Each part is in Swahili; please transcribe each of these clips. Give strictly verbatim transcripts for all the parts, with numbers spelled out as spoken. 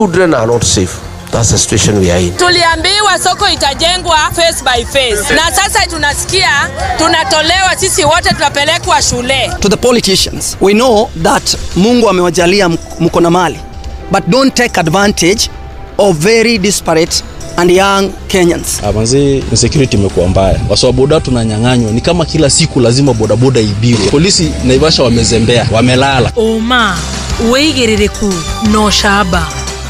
Children are not safe. That's the situation we are in. Tuliambiwa soko itajengwa face by face. Na sasa tunasikia tunatolewa sisi wote tunapelekwa shule. To the politicians, we know that Mungu amewajalia mko na mali, but don't take advantage of very disparate and young Kenyans. Amanzi insecurity imekuwa mbaya. Waswa boda tunanyang'anywa. Ni kama kila siku lazima boda boda ibiwe. Polisi Naivasha wamezembea, wamelala. Oma, weigerereku no shaba.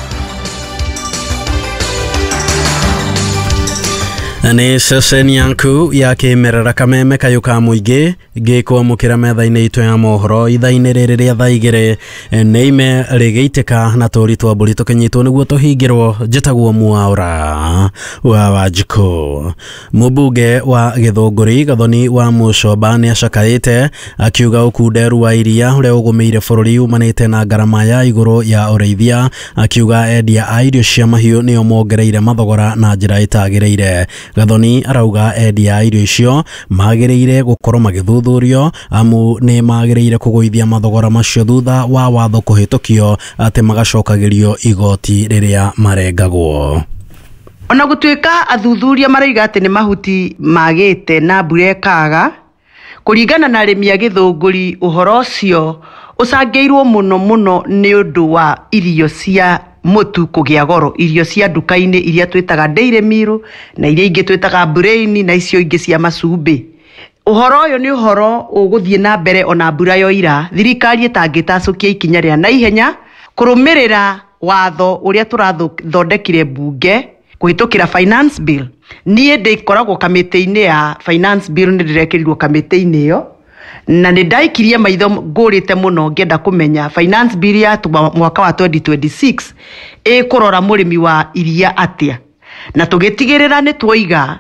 Ni seseni yanku ya kimerera kameme kayuka muige giko mukira metha-ini itu ya mohoro itha-ini riri ria thaa igiri neime rigiiteka na turi twa mburi tukinyitwo niguo tuhingirwo njitagwo Mwaura wa Wanjiku. Mubunge wa Githunguri Gathoni wa Mucoba ni acakaite akiuga ukunderu wa iria uria ugumeire bururi umanite na ngarama ya iguru ya ureithia, akiuga endia a irio cia mahiu nio mongereire mathogora na njira itagireire. Gathoni arauga endia irio icio magiriire gukorwo magithuthurio amu ni magiriire kuguithia mathogora macio thutha wa watho kuhitukio ati magacokagirio igoti riria marengagwo. Ona gutuika athuthuria maraiga ati ni mahuti magite na mbura ikaga kuringana na arimi a Githunguri, uhoro ucio ucangeirwo muno muno ni undu wa irio cia mutu kugia goro, irio cia nduka-ini iria twitaga dairy meal na iria ingi twitaga brain na icio ingi cia macumbi. Uhoro uyu ni uhoro uguthie na mbere ona mbura yo ira thirikari itangitacukia ikinya ria na ihenya kurumirira watho uria turathondekire bunge kuhitukira finance bill. Nie ndikoragwo kamiti-ini ya finance bill ni ndirekirirwo kamiti-ini iyo na ni ndaikirie maitho ngurite muno ngenda kumenya finance bill ya mwaka wa twenty twenty-six e kurora murimi wa iria atia na tugitigirira ni twoiga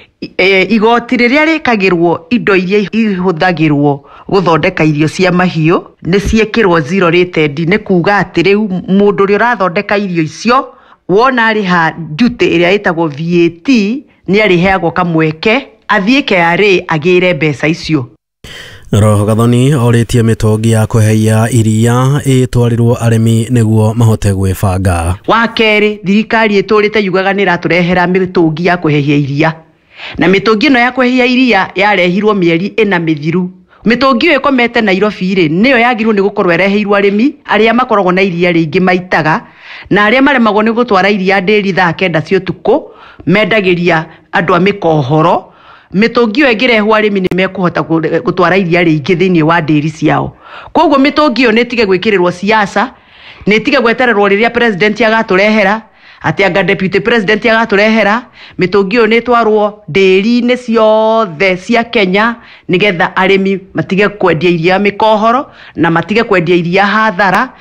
e, igoti riria rikagirwo indo iria ihuthagirwo guthondeka irio cia mahiu ni ciekirwo zero rated, ni kuga ati riu mundu ri urathondeka irio icio wona ari ha duty iria itagwo V A T ni ari heagwo kamweke athie K R A agire mbeca icio. Roho Gathoni oritie mitongi ya kuheia iria itwarirwo arimi niguo mahote gwibanga. Wa keri thirikari iturite yugaga ni raturehera mitongi ya kuheia iria na mitongi no ya kuheia iria yarehirwo mieri ina mithiru. Mitongi yo ikomete Nairobi ri niyo yagirwo ni gukorwo ereheirwo arimi aria makoragwo na iria ringi maitaga na aria maremagwo ni gutwara iria nderi thaa kenda cia utuku mendagiria andu a mikohoro. Mitongi yo engirehwo arimi ni mekuhota gutwara iria ringi thiini wa nderi ciao. Koguo mitongi yo netige gwikirirwo siasa, netige gwetererwo riria president agaturehera ati anga deputy president agaturehera. Mitongi yo netwarwo nderi-ini ciothe cia Kenya nigetha arimi matige kwendia iria mikohoro na matige kwendia iria hathara.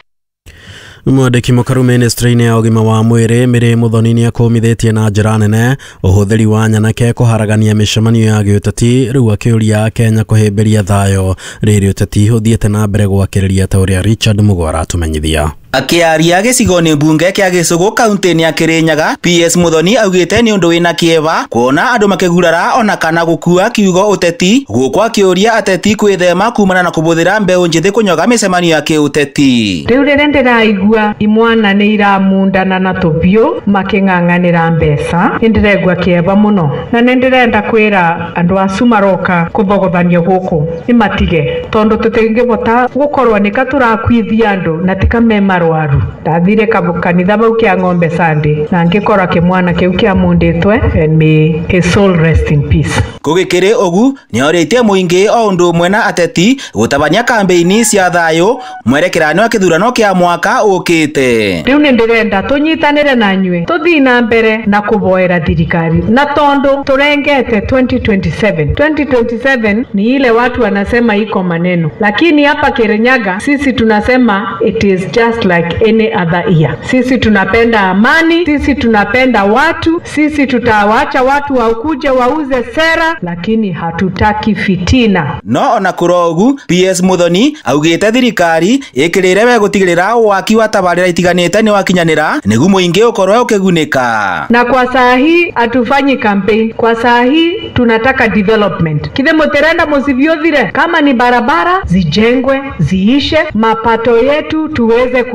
Mwandiki mukaru ministry-ini ya ugima wa mwiri Mary Muthoni ni akumithitie na njira nene uhuthiri wa nyanake kuharagania micemanio ya giuteti, riu akiuria Kenya kuhimbiria thayo riri uteti uthiete na mbere gwakiriria ta uria Richard Mugwara atumenyithia. Akiaria gicigoni bunge kia Gicigo kaunti-ini ya Kirinyaga, P S Muthoni augite ni undu wina kieva kuona andu makigurara ona kana gukua kiugo uteti gukwa kiuria ateti kwithema kumana na kubuthira mbeu njithi kunyoga micemanio ya kiuteti. Riu riri ndiraigua imwana ni iramundana na tubio making'ang'anira mbeca ndiregwa kieva muno na ndirenda kwira andu acu maroka kuthogothanio guku imatige tondu tutingibota gukorwa nika turakwithia andu na tikamema rwaru. Ndathire kanitha bau kia Ng'ombe Sunday na ngikora kimwana kiu kia munditwe and may his soul rest in peace. Kugikiri ugu ni oritie muingi o undu mwena ateti gutabania kampeini cia thayo mwerekerano wa kithurano kia mwaka ukite. Riu ni ndirenda tunyitanire na nywe tuthii na mbere na kuboera thirikari na tondu turengete twenty twenty-seven. twenty twenty-seven ni ile watu wanasema iko maneno, lakini hapa Kirinyaga sisi tunasema it is just like any other year. Sisi tunapenda amani, sisi tunapenda watu, sisi tutawacha watu waukuje wauze sera, lakini hatutaki fitina. No ona kurogu P S Muthoni augite thirikari ikirire we gutigirira waki wa tabarira itiganite ni wakinyanira nigu muingi ukorwo ukigunika. Na kwa saa hii hatufanyi campaign, kwa saa hii tunataka development. Kithe muterenda musivyothire, kama ni barabara zijengwe, ziishe, mapato yetu tuweze ku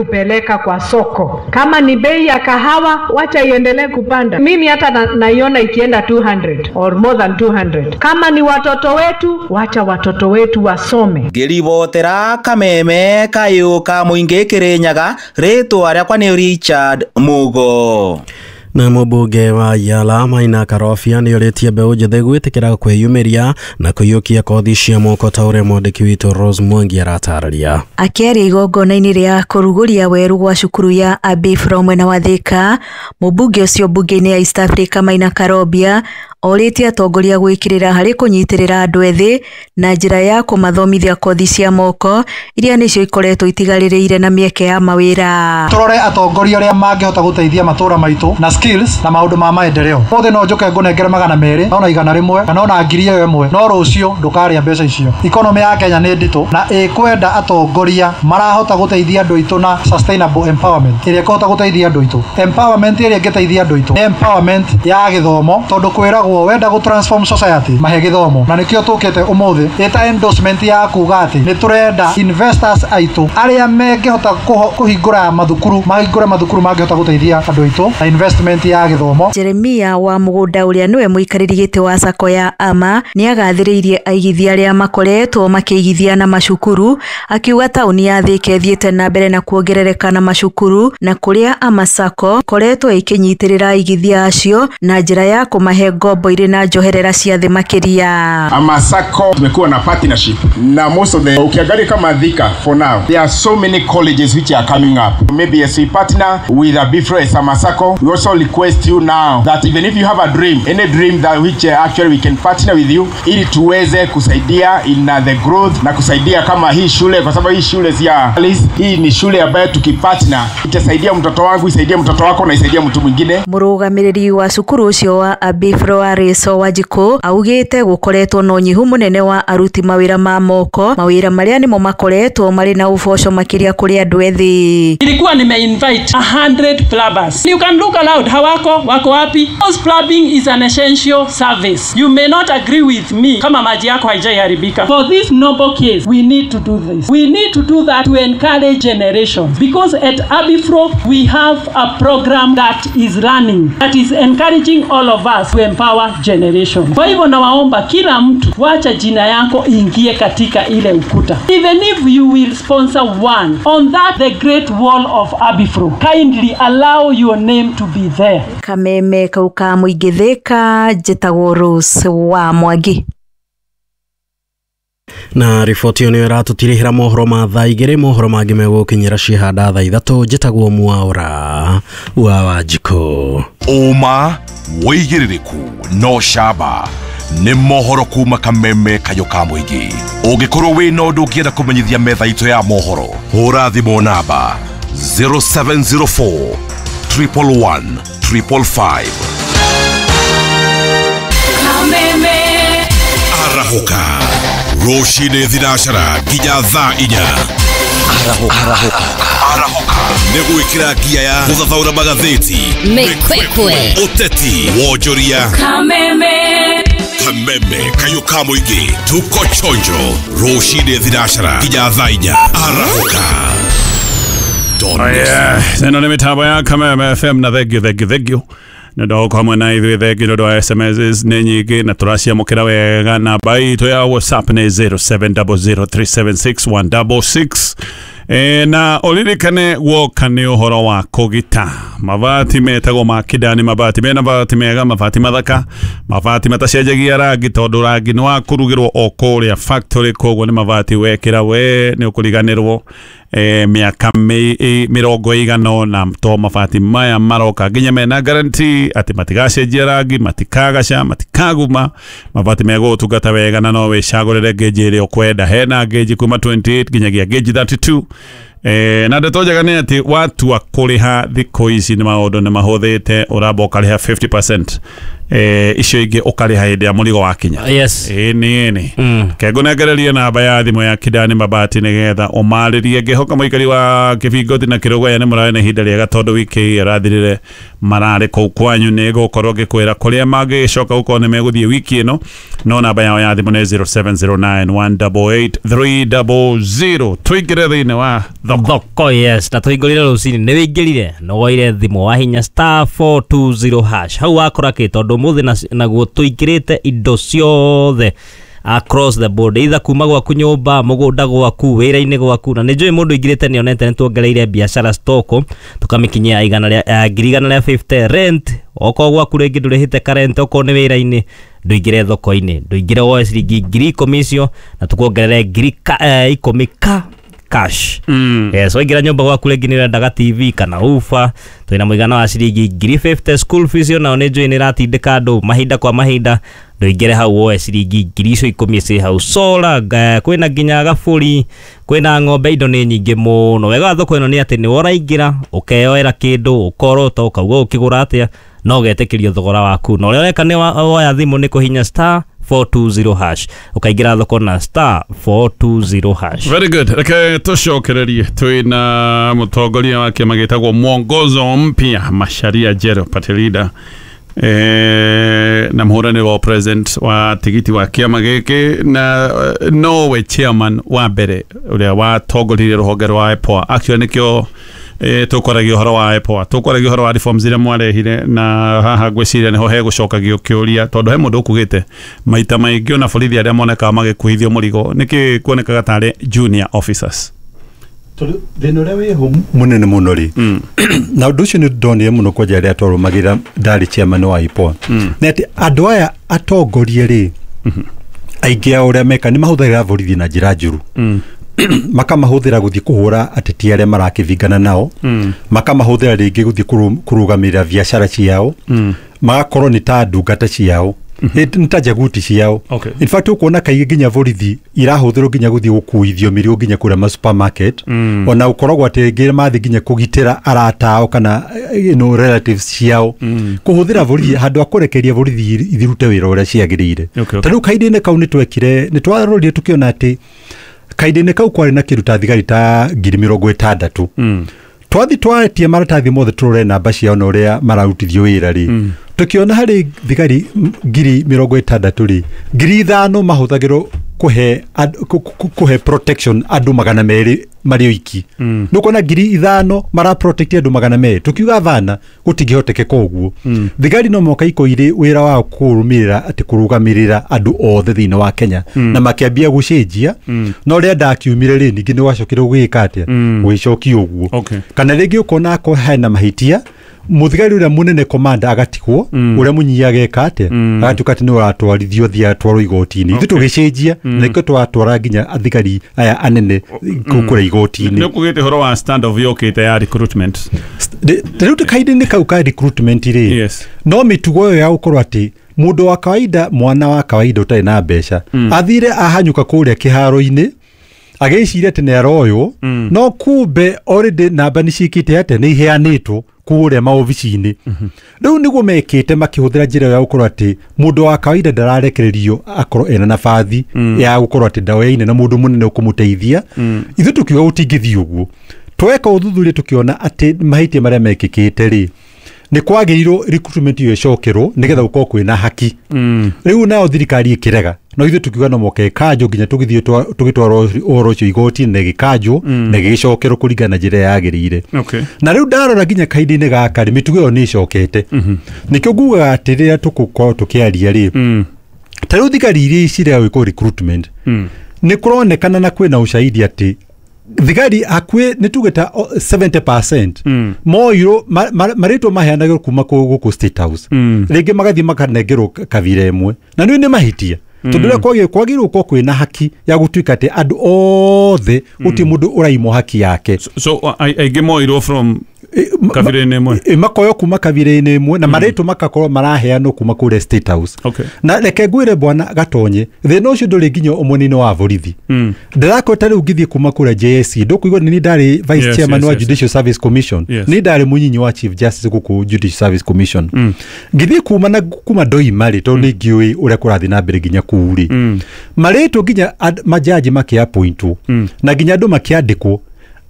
kupeleka kwa soko. Kama ni bei ya kahawa, wacha iendelee kupanda. Mimi hata na, naiona ikienda two hundred or more than two hundred. Kama ni watoto wetu, wacha watoto wetu wasome. Ngiribotera Kameme Kayuka Muingi Kirinyaga, Ritwa rĩakwa nĩ Richard Mugo. Na mũmbunge wa Yala Maina Karobia nĩ ũrĩtie mbeũ njĩthĩ gwĩtĩkĩra kwĩyumĩria na kũiyũkia kothi cia moko ta ũrĩa mwandĩki witũ Rose Mwangi aratarĩria. Akĩaria igongona-inĩ rĩa kũrugũria werũ gwa cukuru ya Abifro mwena wa Thika, mũmbunge ũcio mbunge-inĩ ya East Africa Maina Karobia orĩtie atongoria gwĩkĩrĩra harĩ kũnyitĩrĩra andũ ethĩ na njĩra ya kũmathomithia kothi cia moko iria nĩcio ikoretwo itigarĩrĩire na mĩeke ya mawĩra. Tũrore atongoria arĩa mangĩhota gũteithia matũũra maitũ na skills na maũndũ ma maendeleo. Othe no njoke ngũnengere magana merĩ ona igana rĩmwe kana ona ngiri ĩmwe, no rũciũ ndũkarĩa mbeca icio. Economy ya Kenya nĩ nditũ na ĩkwenda atongoria marahota gũteithia andũ aitũ na sustainable empowerment ĩrĩa ĩkũhota gũteithia andũ aitũ. Empowerment ĩrĩa ĩngĩteithia andũ aitũ nĩ empowerment ya gĩthomo, tondũ kwĩragwo wenda go transform society mahe githomo na nikio tukite umuthi eta endorsement ya kuga ati ni turenda investors aitu aria mengehota kuhingura mathukuru mahingure mathukuru mangehota guteithia andu aitu na investment ya githomo. Jeremia wa Mugunda uria niwe muikariri giti wa sako ya ama ni agathiriirie aigithia aria makoretwo makiigithia na mashukuru, akiuga tauni ya Thika ithiete na mbere na kuongerereka na mashukuru na kuria ama sako koretwo ikinyitirira aigithia acio na njira ya kumahe ngombo ire na njoherera cia thĩ makiria. Ama sako tumekuwa na partnership na most of the ukiangalia kama Thika for now there are so many colleges which are coming up. Maybe as we partner with Abifro as Ama Sako, we also request you now that even if you have a dream, any dream that which uh, actually we can partner with you ili tuweze kusaidia in uh, the growth na kusaidia kama hii shule, kwa sababu hii shule ya hii ni shule ambayo tukipartner itasaidia mtoto wangu, isaidia mtoto wako na isaidia mtu mwingine. Murugamiriri wa cukuru ucio wa Abifro Ariso Wajiko augite gukoretwo no nyihu munene wa aruti mawira ma moko, mawira maria nimo makoretwo mari na uboco makiria kuri andu ethi. Ilikuwa nime invite one hundred plumbers. You can look aloud, hawako wako wapi? House plumbing is an essential service. You may not agree with me kama maji yako haijaharibika. For this noble case, we need to do this. We need to do that to encourage generation, because at Abifro we have a program that is running that is encouraging all of us to empower generation. Kwa hivyo nawaomba kila mtu wacha jina yako ingie katika ile ukuta. Even if you will sponsor one on that the great wall of Abifro, kindly allow your name to be there. Kameme Kauka Muingi Thika, njĩtagwo Rose wa Mwangi. Na riboti ĩyo nĩyo ĩratũtirĩhĩra mohoro ma thaa igĩrĩ, mohoro mangĩ megũkinyĩra ciĩhanda thaa ithatũ. Njĩtagwo Mwaũra wa Wanjikũ. Ũma, wĩigĩrĩrĩku no camba nĩ mohoro kuma Kameme Kayuka Muingi. Ũngĩkorwo wĩna ũndũ ũngĩenda kũmenyithia metha itũ ya mohoro, hũra thimũ namba zero seven zero four, one one one, five five five. Kameme Arahuka Roshine Thinashara nginya thaa inya. Arahuka Arahuka nĩgwĩkĩra ngia ya gũthathaũra magathĩti, mĩkwekwe, ũteti, wonjoria. Kameme Kameme Kayuka Muingi, tuko chonjo. Roshine Thinashara nginya thaa inya. Arahuka. Aya, seno nĩ mĩtambo ya Kameme F M na thengio thengio thengio. Nado kama na ithuĩ thengio nado S M S nĩ nyingĩ na tũraciamũkĩra wega. Namba itũ ya WhatsApp nĩ zero seven zero zero three seven six one six six. E, na ũririkane woka nĩ ũhoro wa kũgita. Mabati metagwo ma Kidani, mabati mena mabati mega, mabati mathaka, mabati matacenjagia rangi tondũ rangi nĩ wa kũrugĩrwo o kũrĩa factory, koguo nĩ mabati wekĩra we nĩ ũkũriganĩrwo e, mĩaka mĩrongo ĩigana na to mabati maya maroka nginya mena guarantee atĩ matigacenjia rangi, matikagaca, matikaguma, mabati megũtungata wega na no wĩcagũrĩre gauge ĩrĩa ũkwenda. Hena gauge kuma twenty-eight nginyagia gauge thirty-two. Eh, na ndeto njega nĩ atĩ watu wa kũrĩha thikũ ici nĩ maũndũ nĩ mahũthĩte, ũramba ũkarĩha fifty percent. Eh, icio ingĩ ũkarĩha hĩndĩ ya mũrigo wakinya. Yes. Eh, nĩ nĩ. Mm. Kengũnengereria namba ya thimũ ya Kidani Mabati nĩgetha ũmarĩrie. Ngĩhoka mũikari wa Kĩbingoti na Kĩrũgũya nĩ mũrarĩ na ihinda rĩega tondũ wiki ĩyo ĩrathirire mararĩ kũu kwanyu. Nĩ gũkorwo ngĩkwĩra kũrĩa mangĩcoka gũkorwo nĩ megũthiĩ wiki ĩno, no namba yao ya thimũ nĩ zero seven zero nine one eight eight three zero zero. Tũingĩre thĩinĩ wa the thoko thoko yes na tuingorire rucini ni wingirire no waire thimo wa hinya star four two zero hash hau akora ke tondu muthi naguo tuingirite indo ciothe across the board either kuma gwaku nyumba mugunda gwaku wira-ini gwaku na nijui mundu ingirite ni onete nituongereire biashara stoko tukamikinyia igana ria ngiri igana ria fifty rent oko gwaku ringi ndurihite karent oko ni wira-ini nduingire thoko-ini nduingire woe ciringi ngiri ikomicio na tukuongerere ngiri ikumi ka cash mm. yes waingira nyumba gwaku ringi ni rendaga T V kana ufa twina muigana wa ciringi ngiri fifty school fees na nijui ni ratindika andu mahinda kwa mahinda nduingire hau woe ciringi ngiri icio ikumi ci hau sola kwina nginya gaburi kwina ng'ombe indo ni nyingi muno wega thoko ino ni ati ni woraingira ukeyoera kindu ukorota ukauga ukigura atia no getekirio thogora waku no reka ni woya thimu ni kuhinya star four two zero hash ukaingira thoko na star four two zero hash. Very good. Reke tucokererie twina mutongoria wake magitagwo mwongozo mpya Macharia Njero party leader eh na muhurani wa president wa tigiti wa kiama giki na uh, Norway chairman wa mbere uria wa tongoririe ruhonge rwa EPOA actually nikio eh tukoragio horo wa EPOA tukoragio horo wa reforms iria mwarehire na haha gwiciria niho he gucokagio kiuria tondu he mundu ukugite maita maingi ona borithi aria moneka magikuhithio murigo niki kuonekaga tari junior officers thina uria wiho munene muno ri na undu ucio ni ndonire muno kwa jaria twarumagira ndari chairman wa EPOA na ati andu aya atongorie ri aingi ao uria meka ni mahuthagira borithi na njira njuru makamahũthĩra guthii kuhura ateti aria marakivingana nao makamahũthĩra ringi guthii kurugamira biashara ciao magakorwo ni ta ndungata ciao ni ta jaguti ciao in fact ukona kaigi nginya borithi irahũthĩrwo nginya guthii gukuithio mirio nginya kuria ma supermarket ona ukoragwo ati nginya mathi nginya kugitira aratao kana you know relatives ciao kuhũthĩra borithi handu akurekeria borithi ithirute wira uria ciagirire tariu kaidine kau ni twekire ni twarorire tukiona ati kaidine kau kwari na kiruta thigari ta ngiri mirongo itandatu mm. twathi twaetie maratathi mothe turore namba ciao na uria mararutithio wira ri mm. tukiona hari thigari ngiri mirongo itandatu ri ngiri ithano mahuthagirwo kuhe ad, kuhe protection andu magana meri mari oiki mm. nukona ngiri ithano mara protect andu magana meri tukiuga vana gutingihoteke koguo mm. thigari no moka iko iri wira wa kurumirira ati kurugamirira andu othe thini wa Kenya mm. na makiambia gucenjia mm. no ria ndakiumire ri ningi ni wacokire gwika atia mm. gwicokio uguo okay. kana ringi ukona ko hena mahitia muthigari uria munene commander agatigwo mm. uria munyiage kate mm. agatuka ati ni uratwarithio thia twaro igoti-ini ithu tugicenjia na iko twatwara nginya athigari aya anene kukura igoti-ini ni kugite horo wa stand of yokite ya recruitment riu kaide ni kauka recruitment ri yes. no mitugo yo ya ukorwo ati mundu wa kawaida mwana wa kawaida utari na mbeca mm. athire ahanyuka kuria kiharo-ini ageciria ati ni aroyo mm. no kumbe already namba ni cikite ate ni iheanitwo kuria maobici-ini riu niguo mekite makihuthira njira ya gukorwo ati mundu wa kawaida ndararekererio akorwo ena nabathi mm. ya gukorwo ati ndawe-ine na mundu munene ukumuteithia mm. ithu tukiuga gutingithio uguo tweka uthuthuria tukiona ati mahitia maria mekikite ri ni kwagirirwo recruitment yo icokerwo nigetha ukorwo kwina haki mm. riu nao thirikari ikirega no ithu tukiuga no moke kanjo nginya tugithio tugitwaro oro cio igoti na gikanjo mm. na gicokerwo kuringana njira yagirire okay. na riu ndarora nginya kaidine gaka ri mitugo yo ni icokete mm -hmm. nikio nguga ati riria tukukorwo tukiaria ri mm. tariu thigari iria iciria wiko recruitment mm. ni kuronekana na kwina ushahidi ati thigari akwe nitugeta seventy percent mm. moiro maritwo maheanagirwo kuma guku State House mm. ringi magathi makanengerwo kavira imwe na ni ni mahitia mm. tondu kwagirwo kwagirwo ko kwina haki ya gutuika ati andu othe uti mm. mundu uraimo haki yake so, so I, I get moiro from kavira-ini imwe e, makoyo kuma kavira-ini imwe na maritwo mm. makakorwo maraheanwo kuma kure State House okay. na reke ngwire bwana gatonye thina ucio nduri nginya umunini wa borithi mm. ndarakota riu ngithie kuma kure J S C ndukuigwa ni ndari vice yes, chairman yes, wa yes, Judicial yes. Service Commission yes. ni ndari munyinyi wa Chief Justice guku Judicial Service Commission mm. ngithie kuma na kuma ndoi mari tondu mm. ngiui uria kurathi na mbere nginya kuuri mm. maritwo nginya majaji makia appointwo mm. na nginya andu makiandikwo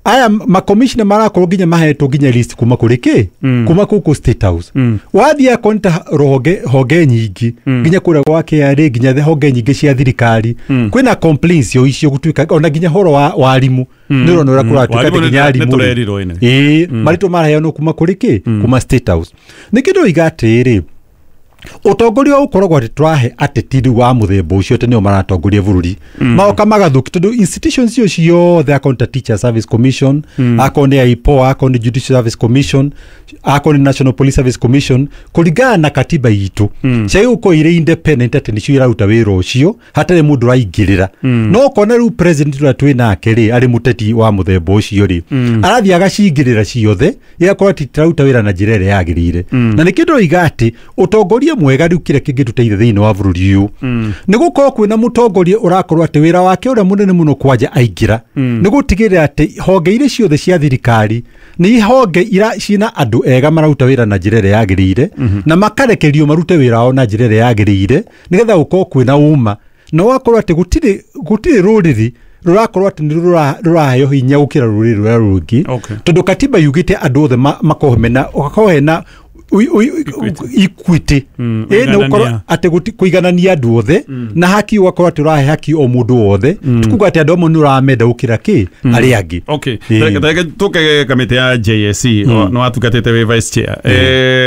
aya makomishina marakorwo nginya mahetwo nginya list kuma kuri ki mm. kuma kuku State House mm. wathia konta roge hoge nyingi mm. nginya kura gwake yari nginya the hoge nyingi cia thirikari mm. kwina complaints yo icio gutuika ona nginya horo wa warimu mm. niro nora kura tuka nginya arimu eh mm. marito maraheo no kuma kuri ki mm. kuma State House nikindo igatiri utongoria ukoragwo ati twahe ateti wa muthemba ucio tene maratongoria bururi mm. maoka magathuki tondu institutions cio ciothe akonta Teacher Service Commission mm. akonde I P O akonde Judicial Service Commission akonde National Police Service Commission kuringana na katiba yitu mm. cia uko ire independent ati nicio iraruta wira ucio hatari mundu raingirira mm. no kona ru president ura twina akiri ari muteti wa muthemba ucio ri mm. arathi agacingirira ciothe igakorwo ati tiraruta wira na njira ire yagirire mm. na nikindo igati utongoria mwega riu kire kingituteithia thiini wa bururi uyu mm. nigukorwo kwina mutongoria urakorwo ati wira wake uria munene muno kwanja aingira mm. nigutigirira ati honge ire ciothe cia thirikari ni honge ira cina andu ega mararuta wira na njira ire yagirire mm -hmm. na makarekerio marute wira wao na njira ire yagirire nigetha gukorwo kwina uma no wakorwo ati gutire gutire ruriri rurakorwo ati rurayo hinya gukira ruriri rura rungi okay. tondu katiba yugite andu othe makohemena ukakohena equity mm, eh no ukoro ate kuiganania andu othe mm. na haki wakora turahe haki o mundu wothe mm. tukuga ati andu mundu ramenda ukira ki mm. ari angi okay ndage tuke kamite ya J S C mm. no atugatete we vice chair mm.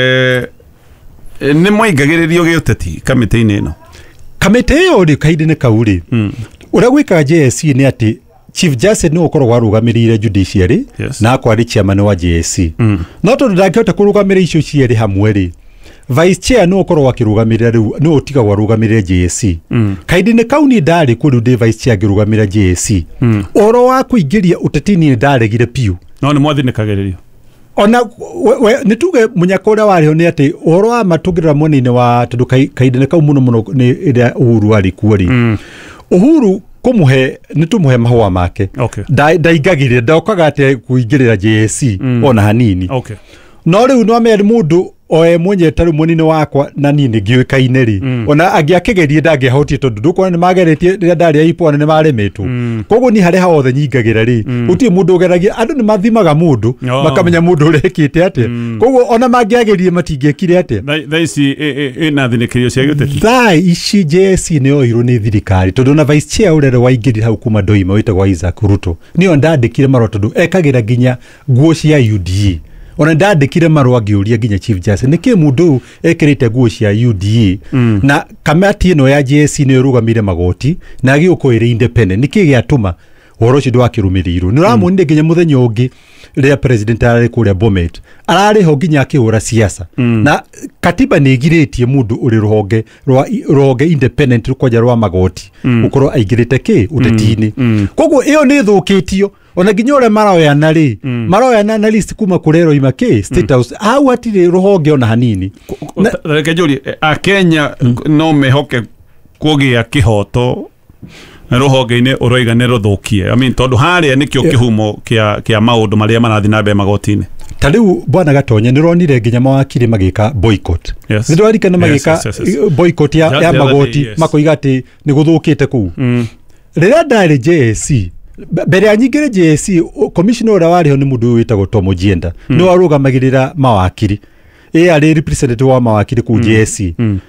eh ni mwaigagiririo giuteti kamite-ini ino kamite yo ri kaidine kauri mm. ura gwika J S C ni ati Chief Justice no ukorwo warugamirire judiciary yes. na akwari chairman wa J S C mm. no tondu ndangihota kurugamirira icio cieri hamwe ri vice chair no ukorwo wakirugamirira riu no utiga warugamirire J S C mm. kaidine kauni ndari kuru de vice chair girugamirira J S C mm. oro wa kuingiria utetini ndaregire piu no ni mwathi nikageririo ona nituge munyakora wariho ni ati oro wa matugirira mwene wa tondu kaidine kau muno muno ni ira Uhuru ari kuori mm. Uhuru kumuhe nitumuhe mahua make okay. ndaigagirira ndokaga ate kuingirira J S C mm. ona hanini okay. no riu no ameri mundu oe mwenye taru munini wakwa na nini ngiukaine ri mm. ona agiakigerie ndangihoti tondu ndukona ni mageretie rira ndari aipo ni maremetwo mm. koguo ni hare haothe nyingagira ri mm. uti mundu ugeragia andu ni mathimaga mundu oh. makamenya mundu urekite ate mm. koguo ona mangiagerie matingekire ate thaici ina thinikirio cia guteti thai ici J S C ni oiru ni thirikari tondu na vice chair urere waingiri hau kuma Ndoima witagwa Isaac Ruto ni ondandikire marwa tondu ekagira ginya nguo cia U D A ona ndandikire marwa ngiuria nginya Chief Justice niki mundu ekirite nguo cia U D A mm. na kamati ino ya J S C ni rugamire magoti na agiuko ire independent niki giatuma woro cio ndwakirumirirwo ni ramunire nginya muthenya ungi ria president ari kuria Bomet arari ho nginya akihura siasa mm. na katiba ni igiritie mundu uri ruhonge rwa ruhonge independent rukoja rwa magoti mm. ukoro aigirite ki utetini mm. mm. koguo iyo ni thukitio ona nginya ore maroya na ri mm. maroya na na list kuma kurero imake State House mm. au atire ruhonge ona hanini reke juri a Kenya mm. no mehoke kugia kihoto ruhonge-ini uroiga ni ruthukie I mean tondu haria nikio kihumo kia kia maundu maria marathi na be magoti-ini tariu bwana Gatonye ni ronire nginya mawakiri magika boycott yes. ni ndwarika na magika yes, yes, yes. boycott ya, ya, ya magoti yes. makoiga ati ni guthukite ku mm. rira ndari J S C mbere ya nyingire J S C commissioner ura wariho ni mundu witagwo Tom Ojienda mm. no arugamagirira mawakiri e ari representative wa mawakiri ku mm. J S C mm.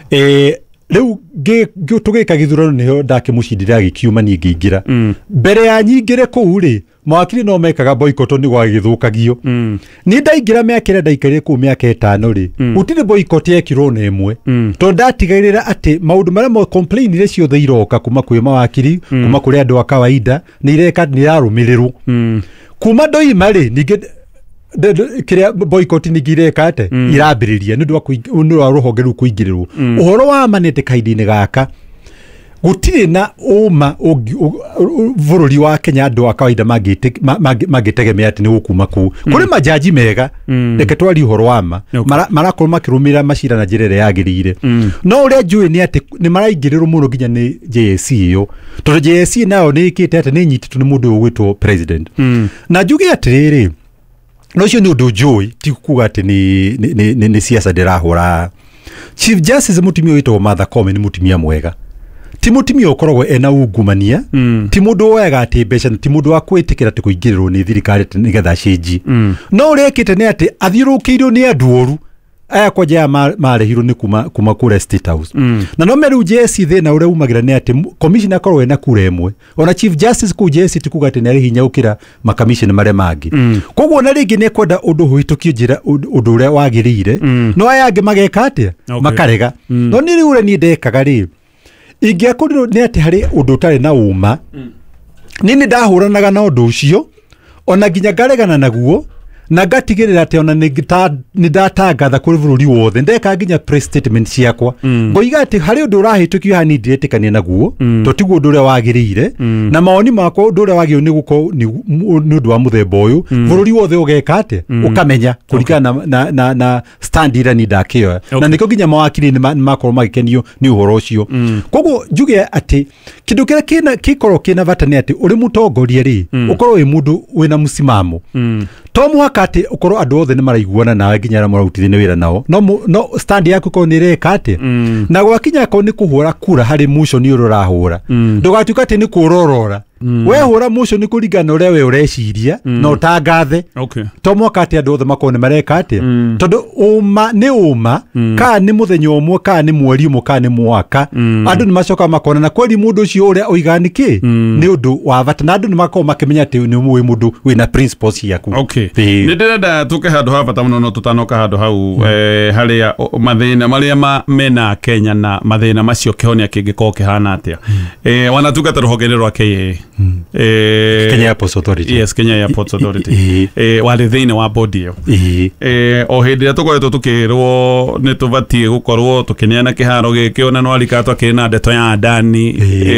e riu tugika githurano niho ndakimucindira gikiuma ni ngiingira mbere mm. ya nyingire ku ri mawakiri no mekaga boycott ni gwa githukagio mm. ni ndaingira mekire ndaikare ku miaka itano ri mm. utire boycott yekirwo na imwe mm. to ndatigirira ati maundu maria mo complain ile ciothe iroka kuma kwi mawakiri mm. kuma kuri andu a kawaida ni ireka ni yarumirirwo mm. kuma Ndoima ri ninge kiria boycott ni gireka ate mm. irambiriria ndu ndu wa ruhonge ru kuingirirwo mm. uhoro wa manete kaidini gaka gutire na uma bururi wa Kenya andu a kawaida magite magitegemea ati ni gukuma ku mm. kuri majaji mega mm. reke twari uhoro wa ma okay. marakoro makirumira macira na njirere yagirire mm. no uria njui ni ati ni maraingirirwo muno nginya ni J S C yo tondu J S C nao ni ikite ati ni nyititwo ni mundu ugwitwo president mm. na njuge atiriri no cio ni undu njui ti kuga ati ni ni ni siasa ndirahura Chief Justice mutumia witwo Martha Koome ni mutumia mwega ti mutimia ukoragwo ena ungumania mm. ti mundu woyaga ati mbeca ti mundu wa kwitikira ati kuingirwo ni thirikari nigetha cenji mm. no urekite ni ati athiurukiirwo ni andu oru aya kwa jaya marehirwo ni kuma kuma kure State House mm. na no meru J S thina ure umagira ni ati commissioner korwo ena kura emwe ona chief justice ku J S tikuga ati nari hinya ukira makamishini mare mangi mm. koguo na ringi ni kwenda undu huitukio njira undu ure wagirire mm. no aya angi mageka atia okay. makarega mm. no ni ure ni ndekaga ri ingiakorwo ni ati hari undu utari na uma mm. nini ndahuranaga na undu ucio ona ginya ngaregana naguo na gatigirira ati ona ni ndatangatha kuri bururi wothe ndeka ginya press statement ciakwa mm. ngoiga ati hari undu urahitukio hani ndiretikania naguo mm. to tiguo undu ure wagirire mm. na maoni makwa undu ure wagirire ni guko ni undu wa muthemba uyu mm. bururi wothe ugeka ati mm. ukamenya kurigana okay. na, na na stand ira ni ndakio okay. na niko ginya mawakiri ni makorwo magikenio ni uhoro ucio mm. koguo njuge ati kindu kira kina kikoro kina vatani ati uri mutongoria ri mm. ukorwo wi mundu wina musimamo mm. tomu kati ukoro andu othe ni maraiguana nawe ginya ra marutithine wira nao no no stand yaku ko ni reka ati mm. na gwakinya ko ni kuhura kura hari musho ni ururahura mm. ndugatuka ati ni kurorora mm. we hura musho ni kurigana ure we ureciria mm. no tangathe okay tomu kati andu othe makone mareka ati mm. tondu uma ni uma mm. ka ni muthenyo umwe ka ni mweri umwe ka ni mwaka mm. andu ni macoka makona na kweli mundu ucio ure oiganiki mm. ni undu wa vata na andu ni makoma makimenya ati ni mwe mundu wina principles yaku okay ni ndirenda tuke handu ha bata muno no tutanoka handu hau mm. eh, haria mathina maria ma mena Kenya na mathina macio kihonia kingiko kihana atia mm. eh wanatugata ruhonge rwa K A mm. eh Kenya Airports Authority yes Kenya Airports Authority eh wale thine wa body yo eh o hindi tukoretwo tukirwo ni tubatie gukorwo tukineana kiharo gikiona no alikato akina ndeto ya ndani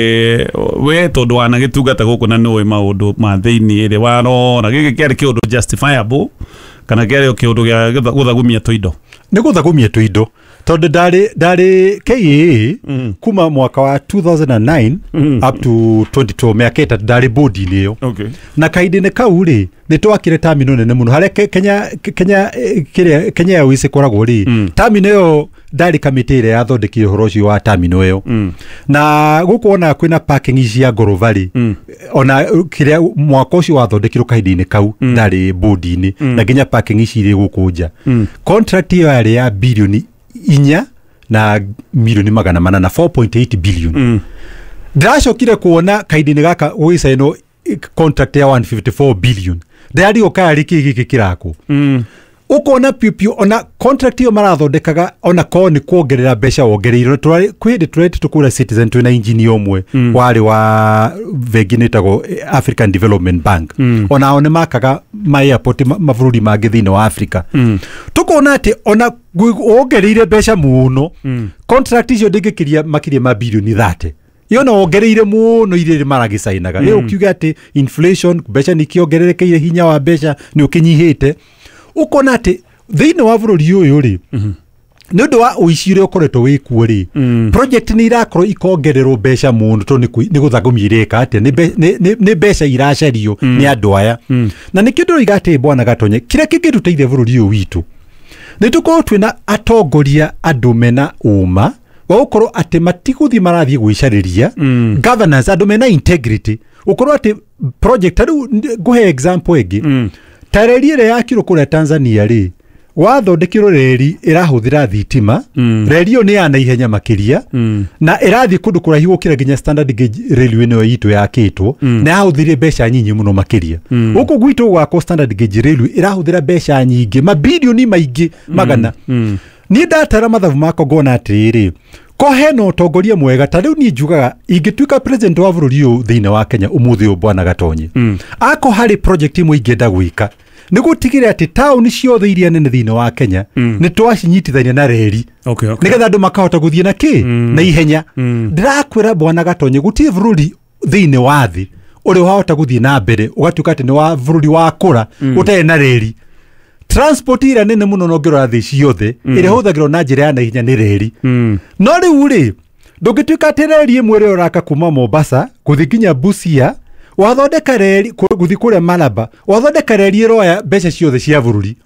eh we tondu wana gitugata guku na no maundu ma thini ire waro na giki kiari kiundu justifiable kana kiari kiundu gia guthagumia tuindo ni guthagumia tuindo tondu ndari ndari K A mm. kuma mwaka wa two thousand nine mm. up to twenty twelve miaka itatu ndari bodi niyo okay na kaidine kau ri ni twakire terminal nene muno hare Kenya Kenya kire Kenya ya wise koragwo ri mm. terminal yo ndari kamitire ya thondekire horoci wa terminal yo mm. na gukuona kwina parking cia gorovari mm. ona kire mwaka ucio wa thondekirwo kaidine kau mm. ndari bodi ni mm. na ginya parking ici ri gukunja mm. contract yo yari ya bilioni inya na milioni magana mana na four point eight billion mm. ndashokire kuona kaidini gaka wisa ino contract ya one hundred fifty four billion ndari okari kiki kirako mm. ukona piu ona contract yo marathondekaga ona ko ni kuongerera mbeca wongereiro twari kwindi turete tukura Citizen twina engineer omwe mm. wari wa veginetago African Development Bank mm. ona one makaga ma airport mavururi mangi thine wa Africa mm. tukona ati ona wongereire mbeca muno mm. contract icio ndingikiria makiria ma bilioni thirty yona ongereire muno irire maragisainaga mm. ukiuga ati inflation mbeca ni kiongererekeire hinya wa mbeca ni ukinyihite ukona ati thine wa bururi uyu ri mhm ni undu wa uicire ukoretwo wikuo ri mm. project ni irakorwo ikongererwo mbeca muno to ni ni guthagumirika ati ni ni mbeca iracario mm. ni andu aya mm. na ni kindu igate bwana gatonye kire kingiruteithia bururi uyu witu ni tukorwo twina atongoria andu mena uma wa ukorwo ati matiguthi marathie gwicariria mm. governance andu mena integrity ukorwo ati project adu guhe example egi mm. tareri ire yakiro kure Tanzania ri wathondekirwo reri irahuthira thitima mm. reri yo ni ya na ihenya makiria mm. na irathi kundu kuraihu gukira ginya standard gauge railway no yitu yakitwo mm. na yahuthire mbeca nyinyi muno makiria uko mm. gwitu gwako standard gauge railway irahuthira mbeca nyingi mabilioni maingi magana mm. mm. ni ndatara mathabu mako ngona atiri ko heno utongoria mwega ta riu ni njugaga ingituika president wa bururi uyu thine wa Kenya umuthi u bwana gatonye mm. ako hari project imwe ingenda gwika ni gutigire ati town ciothe iria nene thine wa Kenya mm. ni twacinyitithania na reri okay, okay. nigetha andu makahota guthie na ki mm. na ihenya mm. ndirakwira bwana gatonye gutie bururi thine wa thi uri wahota guthie na mbere ugatuka ati ni wa bururi wa kura mm. utae na reri transport ira nene muno no ngirora thi ciothe mm. ire huthagirwo na njira ya na hinya ni reri mm. no riu ri ndugituika ati reri imwe ri uraka kuma Mombasa guthi ginya Busia wathondeka reri guthi kure Malaba wathondeka reri roya mbeca ciothe cia bururi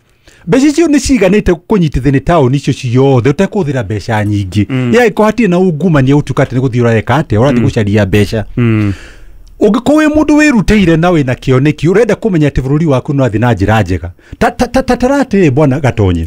mbeca icio nĩ ciganĩte kũnyitithania taũni icio ciothe ũtekũhũthĩra mbeca nyingĩ ya iko hatirĩ na ungumania ũtukate nĩ gũthiĩ ũrareka atĩa ũrathiĩ gũcaria mbeca ũngĩkorwo wĩ mũndũ wĩrutĩire na wĩna kĩoneki ũrenda kũmenya atĩ bũrũri waku no athiĩ na njĩra njega taratĩ bwana Gatonye